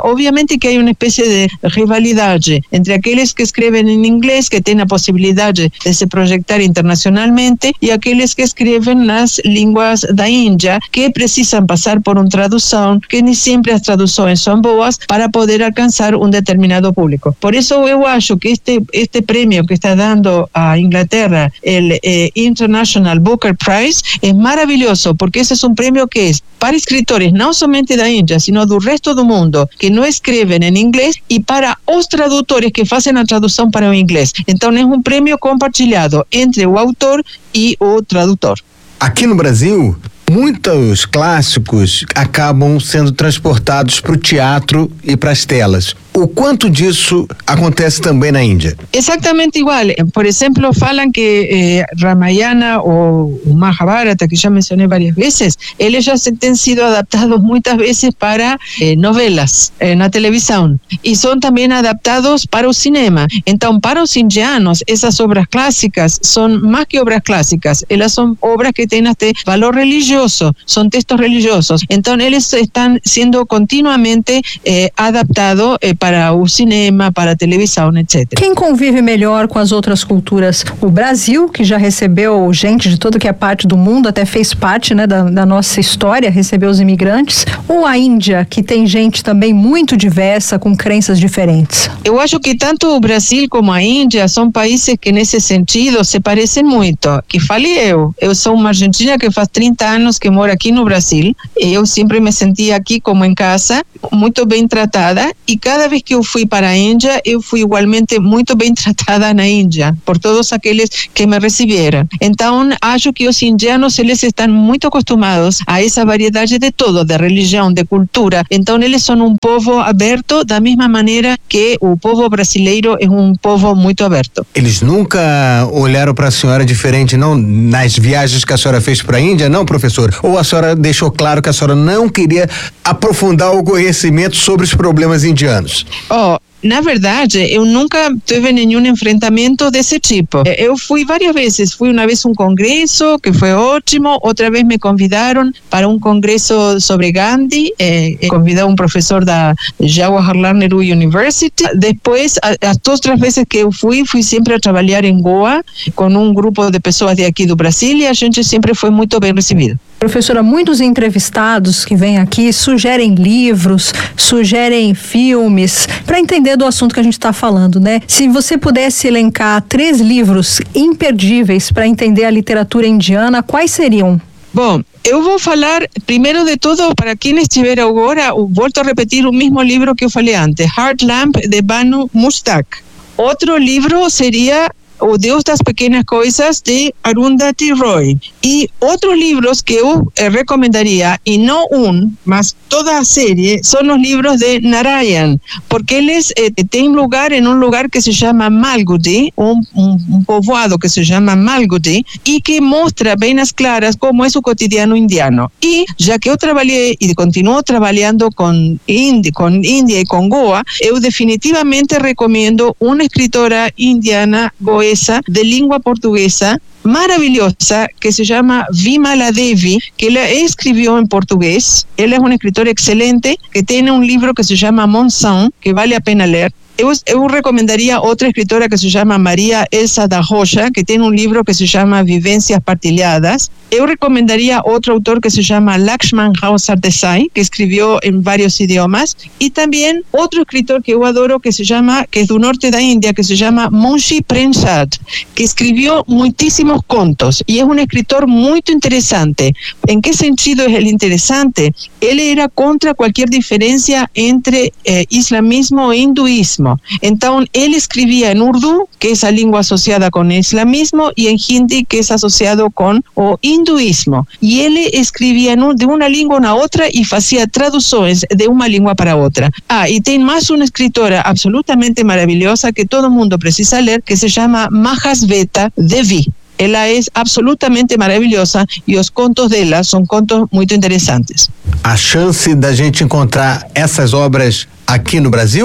B: obviamente que hay una especie de rivalidad entre aquellos que escriben en inglés, que tienen la posibilidad de se proyectar internacionalmente, y aquellos que escriben las lenguas da India, que precisan pasar por una traducción, que ni siempre las traducciones son boas para poder alcanzar un determinado público. Por eso yo acho que este, este premio que está dando a Inglaterra, el eh, International Booker Prize, es maravilloso, porque ese es un premio que es para escritores no solamente da India, sino del resto del mundo que no escriben en inglés, y para los traductores que hacen la traducción para el inglés. Entonces es un premio compartilhado entre el autor y el traductor.
C: Aqui no Brasil, muitos clássicos acabam sendo transportados para o teatro e para as telas. O quanto disso acontece também na Índia?
B: Exactamente igual. Por ejemplo, falan que eh, Ramayana o Mahabharata, que ya mencioné varias veces, ellos ya se, han sido adaptados muchas veces para eh, novelas en la televisión, y son también adaptados para el cinema. Entonces, para los indianos, esas obras clásicas son más que obras clásicas, ellas son obras que tienen este valor religioso, son textos religiosos. Entonces, ellos están siendo continuamente eh, adaptados eh, para o cinema, para a televisão, etcétera.
A: Quem convive melhor com as outras culturas? O Brasil, que já recebeu gente de todo que é parte do mundo, até fez parte, né, da, da nossa história, recebeu os imigrantes, ou a Índia, que tem gente também muito diversa, com crenças diferentes?
B: Eu acho que tanto o Brasil como a Índia são países que nesse sentido se parecem muito. Que fale eu, eu sou uma argentina que faz trinta anos que moro aqui no Brasil, e eu sempre me senti aqui como em casa, muito bem tratada, e cada vez que eu fui para a Índia, eu fui igualmente muito bem tratada na Índia, por todos aqueles que me receberam. Então, acho que os indianos, eles estão muito acostumados a essa variedade de todo, de religião, de cultura. Então, eles são um povo aberto, da mesma maneira que o povo brasileiro é um povo muito aberto.
C: Eles nunca olharam para a senhora diferente, não, nas viagens que a senhora fez para a Índia, não, professor? Ou a senhora deixou claro que a senhora não queria aprofundar o conhecimento sobre os problemas indianos?
B: Oh, na verdade, eu nunca tive nenhum enfrentamento desse tipo. Eu fui várias vezes. Fui uma vez a um congresso, que foi ótimo. Outra vez me convidaram para um congresso sobre Gandhi. Eh, convidou um professor da Jawaharlal Nehru University. Depois, as outras vezes que eu fui, fui sempre a trabalhar em Goa, com um grupo de pessoas de aqui do Brasil, e a gente sempre foi muito bem recebido.
A: Professora, muitos entrevistados que vêm aqui sugerem livros, sugerem filmes, para entender do assunto que a gente está falando, né? Se você pudesse elencar três livros imperdíveis para entender a literatura indiana, quais seriam?
B: Bom, eu vou falar, primeiro de tudo, para quem estiver agora, volto a repetir o mesmo livro que eu falei antes, Heart Lamp, de Banu Mushtaq. Outro livro seria O Deus das Pequenas Coisas, de Arundhati Roy. E outros livros que eu eh, recomendaria, e não um, mas toda a série, são os livros de Narayan, porque eles eh, têm lugar em um lugar que se chama Malgudi, um, um, um povoado que se chama Malgudi, e que mostra bem as claras como é o cotidiano indiano. E, já que eu trabalhei e continuo trabalhando com Índia, com Índia e com Goa, eu definitivamente recomendo uma escritora indiana goesa de língua portuguesa maravillosa, que se llama Vimala Devi, que ela escribió en portugués. Ela es una escritora excelente, que tiene un libro que se llama Monção, que vale a pena leer. Eu, eu recomendaria outra escritora que se chama Maria Elsa da Rocha, que tem um livro que se chama Vivências Partilhadas. Eu recomendaria outro autor que se chama Lakshman Rao Sardesai, que escreveu em vários idiomas. E também outro escritor que eu adoro, que se chama, que é do norte da Índia, que se chama Munshi Premchand, que escreveu muitíssimos contos. E é um escritor muito interessante. Em que sentido é ele interessante? Ele era contra qualquer diferença entre eh, islamismo e hinduísmo. Então, ele escrevia em Urdu, que é a língua associada com o islamismo, e em Hindi, que é associado com o hinduísmo. E ele escrevia de uma língua na outra e fazia traduções de uma língua para outra. Ah, e tem mais uma escritora absolutamente maravilhosa que todo mundo precisa ler, que se chama Mahasveta Devi. Ela é absolutamente maravilhosa e os contos dela são contos muito interessantes.
C: A chance da gente encontrar essas obras aqui no Brasil?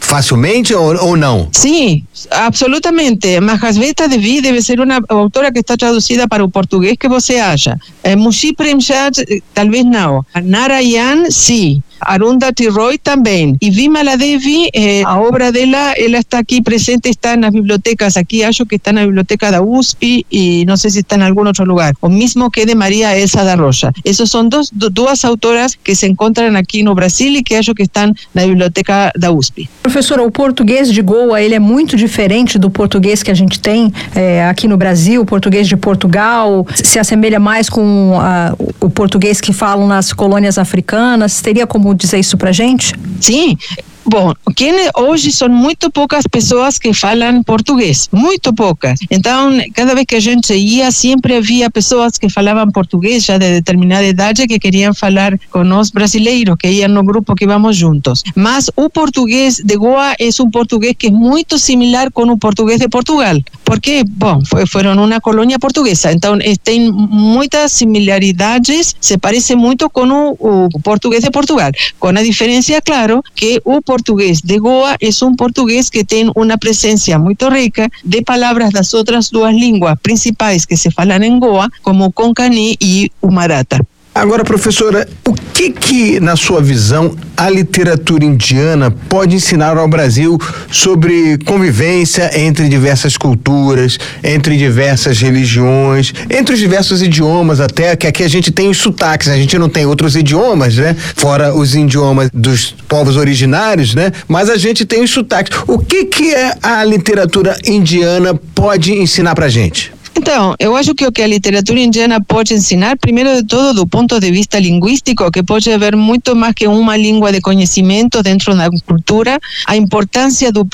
C: facilmente ou, ou não?
B: Sim, absolutamente. Mahasveta Devi deve ser uma autora que está traduzida para o português que você acha. Eh, Mushi Premchat, talvez não. Narayan, sim. Arundhati Roy também. E Vimala Devi, eh, a obra dela, ela está aqui presente, está nas bibliotecas. Aqui acho que está na biblioteca da U S P e não sei se está em algum outro lugar. O mesmo que de Maria Elsa da Rocha. Essas são dos, duas autoras que se encontram aqui no Brasil e que acho que estão na biblioteca da U S P.
A: Professora, o português de Goa, ele é muito diferente do português que a gente tem é, aqui no Brasil, o português de Portugal, se assemelha mais com a, o português que falam nas colônias africanas. Teria como dizer isso pra gente?
B: Sim. Bom, quem, hoje são muito poucas pessoas que falam português, muito poucas. Então, cada vez que a gente ia, sempre havia pessoas que falavam português já de determinada idade que queriam falar com nós brasileiros, que iam no grupo que vamos juntos. Mas o português de Goa é um português que é muito similar com o português de Portugal, porque, bom, foram uma colônia portuguesa, então tem muitas similaridades, se parece muito com o, o português de Portugal, com a diferença, claro, que o português de Goa é um português que tem uma presença muito rica de palavras das outras duas línguas principais que se falam em Goa, como o Konkani e o Maratha.
C: Agora, professora, o que que, na sua visão, a literatura indiana pode ensinar ao Brasil sobre convivência entre diversas culturas, entre diversas religiões, entre os diversos idiomas até, que aqui a gente tem os sotaques, a gente não tem outros idiomas, né? Fora os idiomas dos povos originários, né? Mas a gente tem os sotaques. O que que a literatura indiana pode ensinar pra gente?
B: Então, eu acho que o que a literatura indiana pode ensinar, primeiro de tudo, do ponto de vista linguístico, que pode haver muito mais que uma língua de conhecimento dentro da cultura, a importância do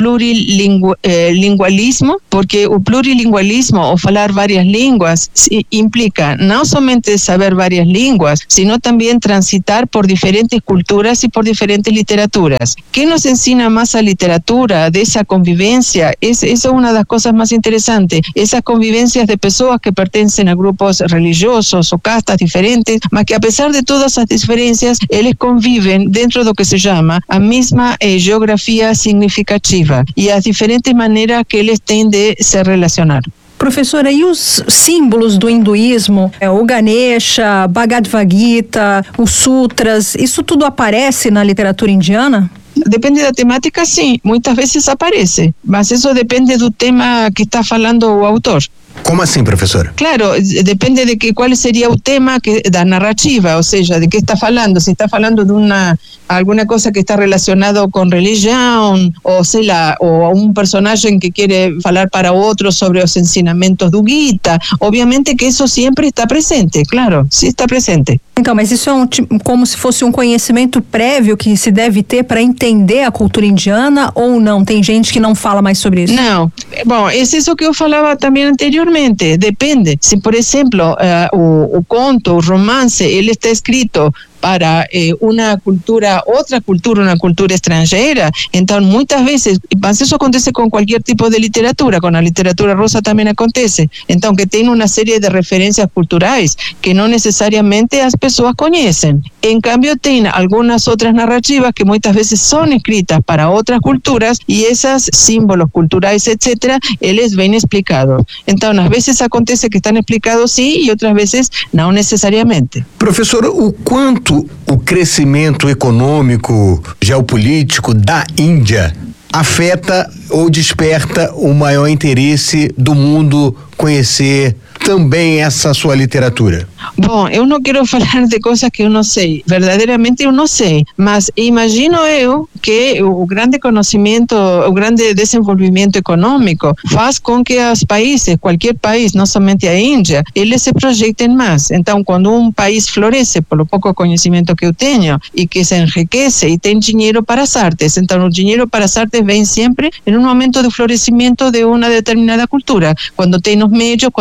B: plurilingualismo, porque o plurilingualismo, ou falar várias línguas, implica não somente saber várias línguas, sino também transitar por diferentes culturas e por diferentes literaturas. Quem nos ensina mais a literatura dessa convivência, essa é uma das coisas mais interessantes, essas convivências de pessoas que pertencem a grupos religiosos ou castas diferentes, mas que apesar de todas as diferenças, eles convivem dentro do que se chama a mesma eh, geografia significativa e as diferentes maneiras que eles têm de se relacionar.
A: Professora, e os símbolos do hinduísmo, é, o Ganesha, Bhagavad Gita, os sutras, isso tudo aparece na literatura indiana?
B: Depende da temática, sim. Muitas vezes aparece, mas isso depende do tema que está falando o autor.
C: Como assim, professora?
B: Claro, depende de que, qual seria o tema que, da narrativa, ou seja, de que está falando. Se está falando de uma, alguma coisa que está relacionada com religião, ou sei lá, ou um personagem que quer falar para outro sobre os ensinamentos do Gita, obviamente que isso sempre está presente, claro, sim está presente.
A: Então, mas isso é um, como se fosse um conhecimento prévio que se deve ter para entender a cultura indiana ou não? Tem gente que não fala mais sobre isso?
B: Não. Bom, é isso que eu falava também anteriormente. Depende. Se, por exemplo, uh, o, o conto, o romance, ele está escrito para eh, uma cultura, outra cultura, uma cultura estrangeira, então muitas vezes, mas isso acontece com qualquer tipo de literatura, com a literatura russa também acontece, então que tem uma série de referências culturais que não necessariamente as pessoas conhecem. Em cambio, tem algumas outras narrativas que muitas vezes são escritas para outras culturas e esses símbolos culturais, etcétera, eles vêm explicados. Então, às vezes acontece que estão explicados sim e outras vezes não necessariamente.
C: Professora, o quanto o crescimento econômico, geopolítico da Índia afeta ou desperta o maior interesse do mundo conhecer também essa sua literatura?
B: Bom, eu não quero falar de coisas que eu não sei, verdadeiramente eu não sei, mas imagino eu que o grande conhecimento, o grande desenvolvimento econômico faz com que os países, qualquer país, não somente a Índia, eles se projetem mais. Então, quando um país floresce, pelo pouco conhecimento que eu tenho, e que se enriquece e tem dinheiro para as artes, então o dinheiro para as artes vem sempre em um momento de florescimento de uma determinada cultura, quando tem os meios, quando tem o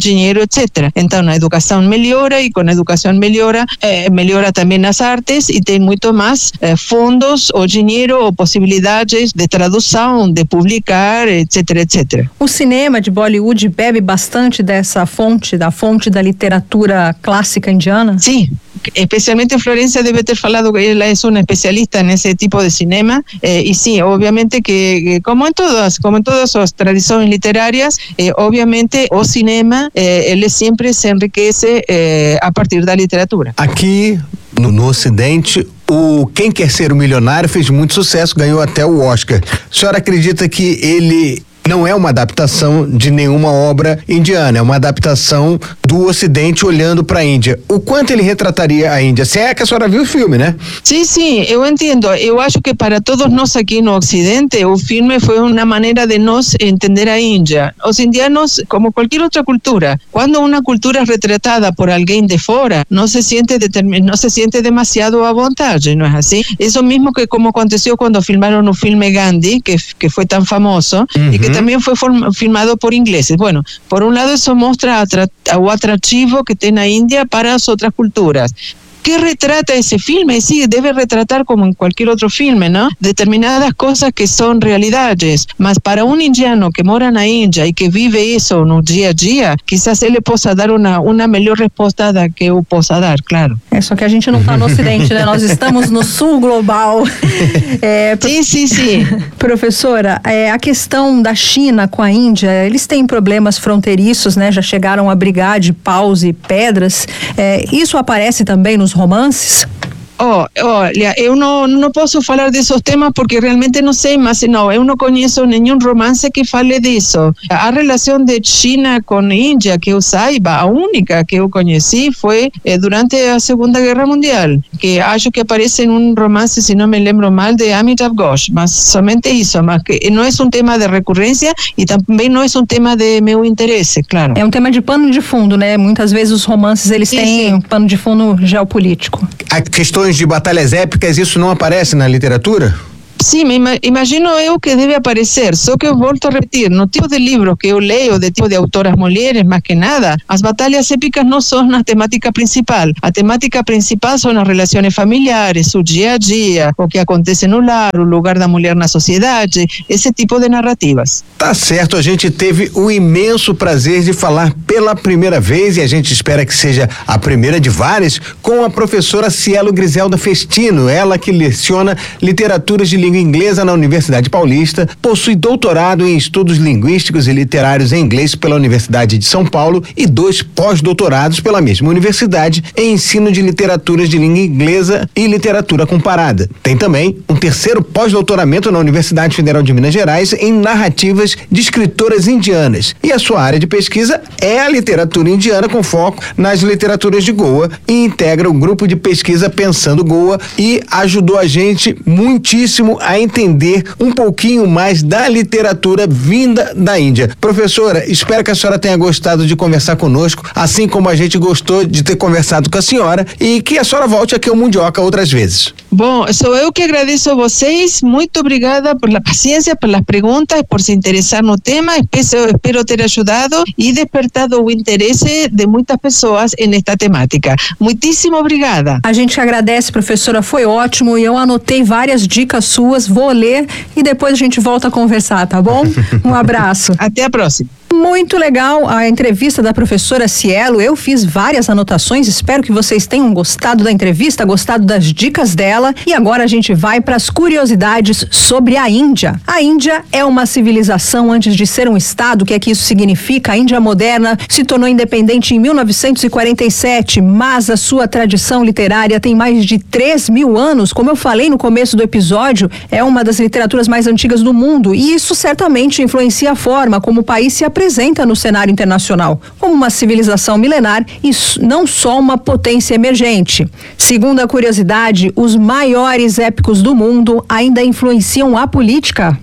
B: dinheiro, etcétera. Então, a educação melhora e com a educação melhora, eh, melhora também as artes e tem muito mais eh, fundos ou dinheiro ou possibilidades de tradução, de publicar, etcétera, etcétera.
A: O cinema de Bollywood bebe bastante dessa fonte, da fonte da literatura clássica indiana?
B: Sim. Especialmente Florencia debe ter falado que ela é uma especialista nesse tipo de cinema eh, e sim, obviamente que, que como em todas, como em todas as tradições literárias, eh, obviamente o cinema eh, ele sempre se enriquece eh, a partir da literatura.
C: Aqui no, no Ocidente, o Quem Quer Ser o Milionário fez muito sucesso, ganhou até o Oscar. A senhora acredita que ele não é uma adaptação de nenhuma obra indiana, é uma adaptação do Ocidente olhando para a Índia? O quanto ele retrataria a Índia? Se é que a senhora viu o filme, né?
B: Sim, sim, eu entendo. Eu acho que para todos nós aqui no Ocidente, o filme foi uma maneira de nós entender a Índia. Os indianos, como qualquer outra cultura, quando uma cultura é retratada por alguém de fora, não se sente determin... não se sente demasiado à vontade, não é assim? Isso mesmo que como aconteceu quando filmaram o filme Gandhi, que, que foi tão famoso, uhum. e que também foi filmado por ingleses. Bueno, por um lado isso mostra o atrativo que tem a Índia para as outras culturas. ¿Qué retrata ese filme? Sí, debe retratar como en cualquier otro filme, ¿no? Determinadas cosas que son realidades, mas para un indiano que mora na Índia y que vive eso no día a día, quizás ele possa dar uma, uma melhor resposta da que eu possa dar, claro.
A: É, só que a gente não está no Ocidente, né? Nós estamos no Sul global. É,
B: sim, sim, sim.
A: Professora, é, a questão da China com a Índia, eles têm problemas fronteiriços, né? Já chegaram a brigar de paus e pedras. É, isso aparece também nos romances?
B: Oh, olha, eu não, não posso falar desses temas porque realmente não sei, mas não, eu não conheço nenhum romance que fale disso. A relação de China com Índia, que eu saiba, a única que eu conheci foi eh, durante a Segunda Guerra Mundial, que acho que aparece em um romance, se não me lembro mal, de Amitav Ghosh, mas somente isso, mas que não é um tema de recorrência e também não é um tema de meu interesse, claro.
A: É um tema de pano de fundo, né? Muitas vezes os romances, eles sim, têm sim. um pano de fundo geopolítico.
C: A questão de batalhas épicas, isso não aparece na literatura?
B: Sim, imagino eu que deve aparecer, só que eu volto a repetir, no tipo de livros que eu leio, de tipo de autoras mulheres, mais que nada, as batalhas épicas não são a temática principal. A temática principal são as relações familiares, o dia a dia, o que acontece no lar, o lugar da mulher na sociedade, esse tipo de narrativas.
C: Tá certo, a gente teve o imenso prazer de falar pela primeira vez, e a gente espera que seja a primeira de várias, com a professora Cielo Griselda Festino, ela que leciona literaturas de língua inglesa na Universidade Paulista, possui doutorado em estudos linguísticos e literários em inglês pela Universidade de São Paulo e dois pós-doutorados pela mesma universidade em ensino de literaturas de língua inglesa e literatura comparada. Tem também um terceiro pós-doutoramento na Universidade Federal de Minas Gerais em narrativas de escritoras indianas. E a sua área de pesquisa é a literatura indiana com foco nas literaturas de Goa e integra o grupo de pesquisa Pensando Goa e ajudou a gente muitíssimo a entender um pouquinho mais da literatura vinda da Índia. Professora, espero que a senhora tenha gostado de conversar conosco, assim como a gente gostou de ter conversado com a senhora, e que a senhora volte aqui ao Mundioca outras vezes.
B: Bom, sou eu que agradeço a vocês, muito obrigada pela paciência, pelas perguntas, por se interessar no tema, espero, espero ter ajudado e despertado o interesse de muitas pessoas nesta temática. Muitíssimo obrigada.
A: A gente agradece, professora, foi ótimo, e eu anotei várias dicas suas, vou ler e depois a gente volta a conversar, tá bom? Um abraço.
B: Até a próxima.
A: Muito legal a entrevista da professora Cielo, eu fiz várias anotações, espero que vocês tenham gostado da entrevista, gostado das dicas dela, e agora a gente vai para as curiosidades sobre a Índia. A Índia é uma civilização antes de ser um estado. O que é que isso significa? A Índia moderna se tornou independente em mil novecentos e quarenta e sete, mas a sua tradição literária tem mais de três mil anos, como eu falei no começo do episódio, é uma das literaturas mais antigas do mundo, e isso certamente influencia a forma como o país se apresenta apresenta no cenário internacional como uma civilização milenar e não só uma potência emergente. Segundo a curiosidade, os maiores épicos do mundo ainda influenciam a política.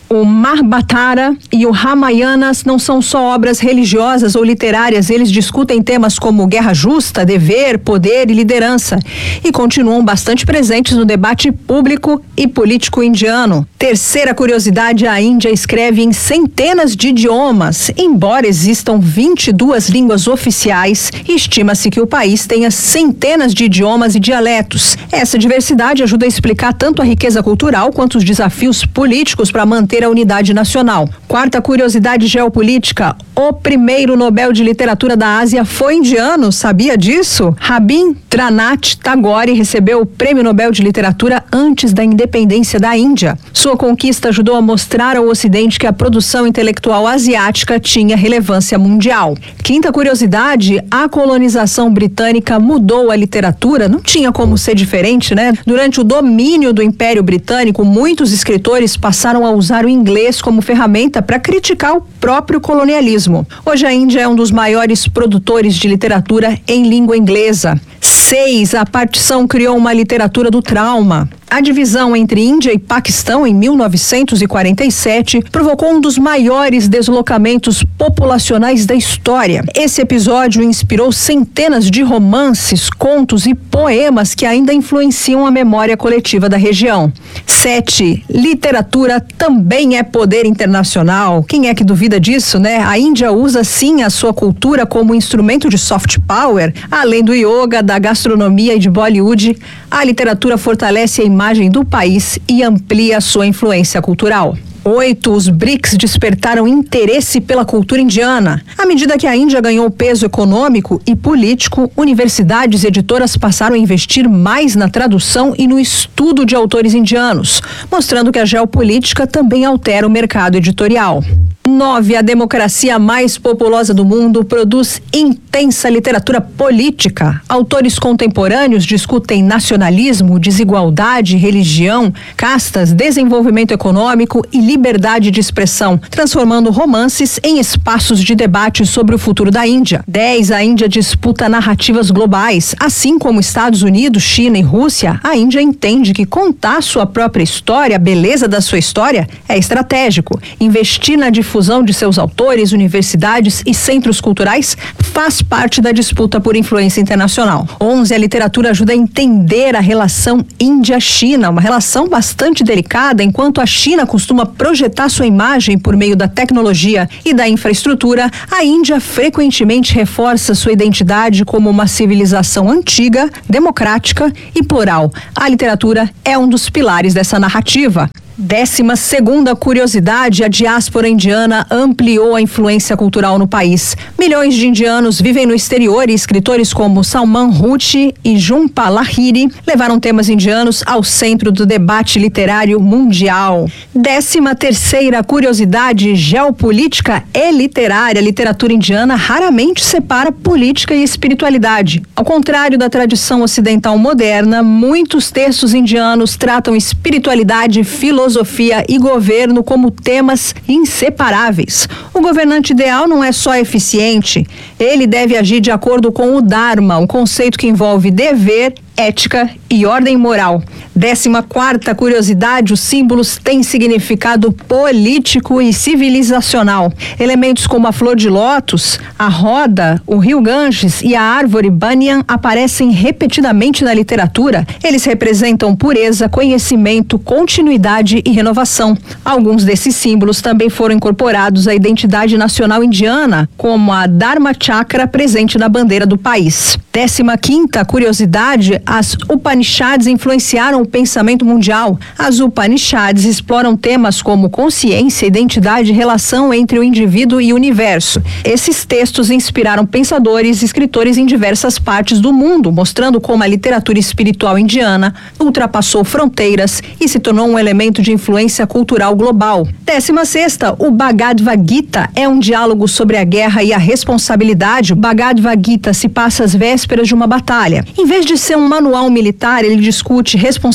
A: O Mahabharata e o Ramayana não são só obras religiosas ou literárias, eles discutem temas como guerra justa, dever, poder e liderança e continuam bastante presentes no debate público e político indiano. Terceira curiosidade, a Índia escreve em centenas de idiomas, embora existam vinte e duas línguas oficiais e estima-se que o país tenha centenas de idiomas e dialetos. Essa diversidade ajuda a explicar tanto a riqueza cultural quanto os desafios políticos para manter a unidade nacional. Quarta curiosidade geopolítica, o primeiro Nobel de Literatura da Ásia foi indiano, sabia disso? Rabindranath Tagore recebeu o Prêmio Nobel de Literatura antes da independência da Índia. Sua conquista ajudou a mostrar ao Ocidente que a produção intelectual asiática tinha relevância mundial. Quinta curiosidade, a colonização britânica mudou a literatura, não tinha como ser diferente, né? Durante o domínio do Império Britânico, muitos escritores passaram a usar o inglês como ferramenta para criticar o próprio colonialismo. Hoje a Índia é um dos maiores produtores de literatura em língua inglesa. Seis, a partição criou uma literatura do trauma. A divisão entre Índia e Paquistão em mil novecentos e quarenta e sete provocou um dos maiores deslocamentos populacionais da história. Esse episódio inspirou centenas de romances, contos e poemas que ainda influenciam a memória coletiva da região. Sete, literatura também é poder internacional. Quem é que duvida disso, né? A Índia usa sim a sua cultura como instrumento de soft power. Além do yoga, da gastronomia e de Bollywood, a literatura fortalece a imagem do país e amplia a sua influência cultural. Oito, os B R I C S despertaram interesse pela cultura indiana. À medida que a Índia ganhou peso econômico e político, universidades e editoras passaram a investir mais na tradução e no estudo de autores indianos, mostrando que a geopolítica também altera o mercado editorial. Nove, a democracia mais populosa do mundo produz intensa literatura política. Autores contemporâneos discutem nacionalismo, desigualdade, religião, castas, desenvolvimento econômico e liberdade de expressão, transformando romances em espaços de debate sobre o futuro da Índia. Dez, a Índia disputa narrativas globais. Assim como Estados Unidos, China e Rússia, a Índia entende que contar sua própria história, a beleza da sua história, é estratégico. Investir na difusão de seus autores, universidades e centros culturais faz parte da disputa por influência internacional. onze, a literatura ajuda a entender a relação Índia-China, uma relação bastante delicada, enquanto a China costuma projetar sua imagem por meio da tecnologia e da infraestrutura, a Índia frequentemente reforça sua identidade como uma civilização antiga, democrática e plural. A literatura é um dos pilares dessa narrativa. Décima segunda curiosidade, a diáspora indiana ampliou a influência cultural no país. Milhões de indianos vivem no exterior e escritores como Salman Rushdie e Jhumpa Lahiri levaram temas indianos ao centro do debate literário mundial. Décima terceira curiosidade, geopolítica e literária. A literatura indiana raramente separa política e espiritualidade. Ao contrário da tradição ocidental moderna, muitos textos indianos tratam espiritualidade, filosofia, filosofia e governo como temas inseparáveis. O governante ideal não é só eficiente, ele deve agir de acordo com o Dharma, um conceito que envolve dever, ética e ordem moral. Décima quarta curiosidade, os símbolos têm significado político e civilizacional. Elementos como a flor de lótus, a roda, o rio Ganges e a árvore banyan aparecem repetidamente na literatura. Eles representam pureza, conhecimento, continuidade e renovação. Alguns desses símbolos também foram incorporados à identidade nacional indiana, como a Dharma Chakra presente na bandeira do país. Décima quinta curiosidade, as Upanishads influenciaram o pensamento mundial. As Upanishads exploram temas como consciência, identidade e relação entre o indivíduo e o universo. Esses textos inspiraram pensadores e escritores em diversas partes do mundo, mostrando como a literatura espiritual indiana ultrapassou fronteiras e se tornou um elemento de influência cultural global. Décima sexta, o Bhagavad Gita é um diálogo sobre a guerra e a responsabilidade. O Bhagavad Gita se passa às vésperas de uma batalha. Em vez de ser um manual militar, ele discute responsabilidade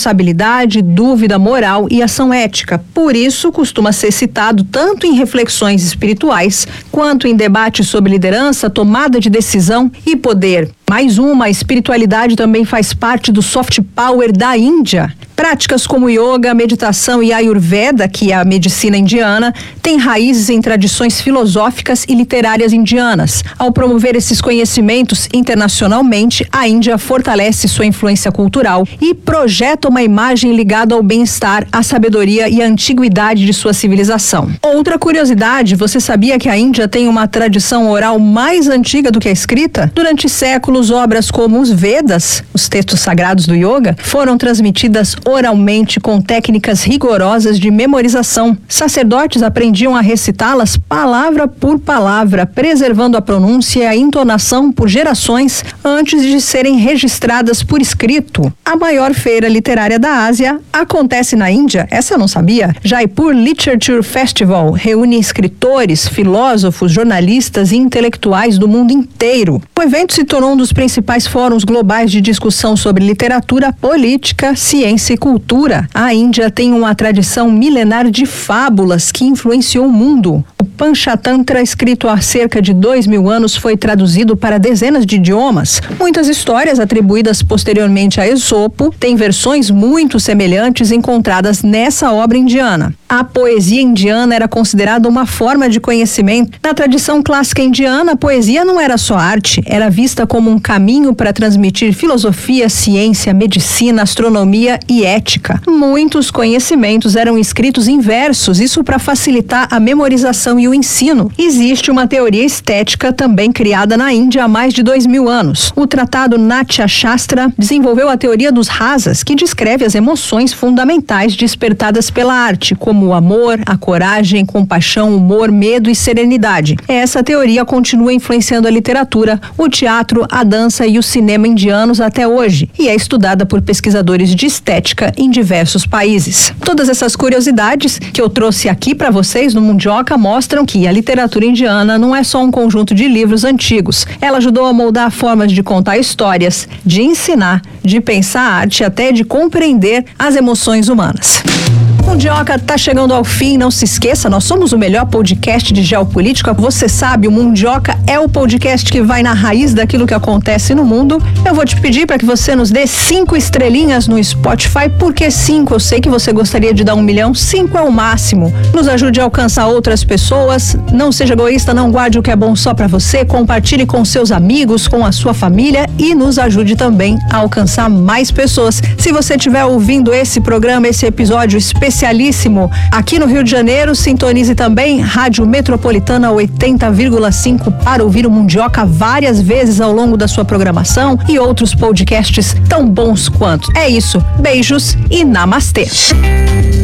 A: responsabilidade, dúvida moral e ação ética. Por isso, costuma ser citado tanto em reflexões espirituais quanto em debates sobre liderança, tomada de decisão e poder. Mais uma, a espiritualidade também faz parte do soft power da Índia. Práticas como yoga, meditação e ayurveda, que é a medicina indiana, têm raízes em tradições filosóficas e literárias indianas. Ao promover esses conhecimentos internacionalmente, a Índia fortalece sua influência cultural e projeta uma imagem ligada ao bem-estar, à sabedoria e à antiguidade de sua civilização. Outra curiosidade, você sabia que a Índia tem uma tradição oral mais antiga do que a escrita? Durante séculos, obras como os Vedas, os textos sagrados do yoga, foram transmitidas oralmente com técnicas rigorosas de memorização. Sacerdotes aprendiam a recitá-las palavra por palavra, preservando a pronúncia e a entonação por gerações antes de serem registradas por escrito. A maior feira literária da Ásia acontece na Índia, essa eu não sabia. Jaipur Literature Festival reúne escritores, filósofos, jornalistas e intelectuais do mundo inteiro. O evento se tornou um dos principais fóruns globais de discussão sobre literatura, política, ciência e cultura. A Índia tem uma tradição milenar de fábulas que influenciou o mundo. O Panchatantra, escrito há cerca de dois mil anos, foi traduzido para dezenas de idiomas. Muitas histórias atribuídas posteriormente a Esopo têm versões muito semelhantes encontradas nessa obra indiana. A poesia indiana era considerada uma forma de conhecimento. Na tradição clássica indiana, a poesia não era só arte, era vista como um caminho para transmitir filosofia, ciência, medicina, astronomia e ética. Muitos conhecimentos eram escritos em versos, isso para facilitar a memorização e o ensino. Existe uma teoria estética também criada na Índia há mais de dois mil anos. O tratado Natya Shastra desenvolveu a teoria dos rasas, que descreve as emoções fundamentais despertadas pela arte, como o amor, a coragem, compaixão, humor, medo e serenidade. Essa teoria continua influenciando a literatura, o teatro, a dança e o cinema indianos até hoje, e é estudada por pesquisadores de estética em diversos países. Todas essas curiosidades que eu trouxe aqui para vocês no Mundioca mostram que a literatura indiana não é só um conjunto de livros antigos. Ela ajudou a moldar formas de contar histórias, de ensinar, de pensar arte, até de compreender as emoções humanas. O Mundioca tá chegando ao fim, não se esqueça, nós somos o melhor podcast de geopolítica. Você sabe, o Mundioca é o podcast que vai na raiz daquilo que acontece no mundo. Eu vou te pedir para que você nos dê cinco estrelinhas no Spotify. Por que cinco? Eu sei que você gostaria de dar um milhão, cinco é o máximo. Nos ajude a alcançar outras pessoas. Não seja egoísta, não guarde o que é bom só para você. Compartilhe com seus amigos, com a sua família e nos ajude também a alcançar mais pessoas. Se você estiver ouvindo esse programa, esse episódio especialíssimo aqui no Rio de Janeiro, sintonize também Rádio Metropolitana oitenta vírgula cinco para ouvir o Mundioca várias vezes ao longo da sua programação e outros podcasts tão bons quanto. É isso, beijos e namastê.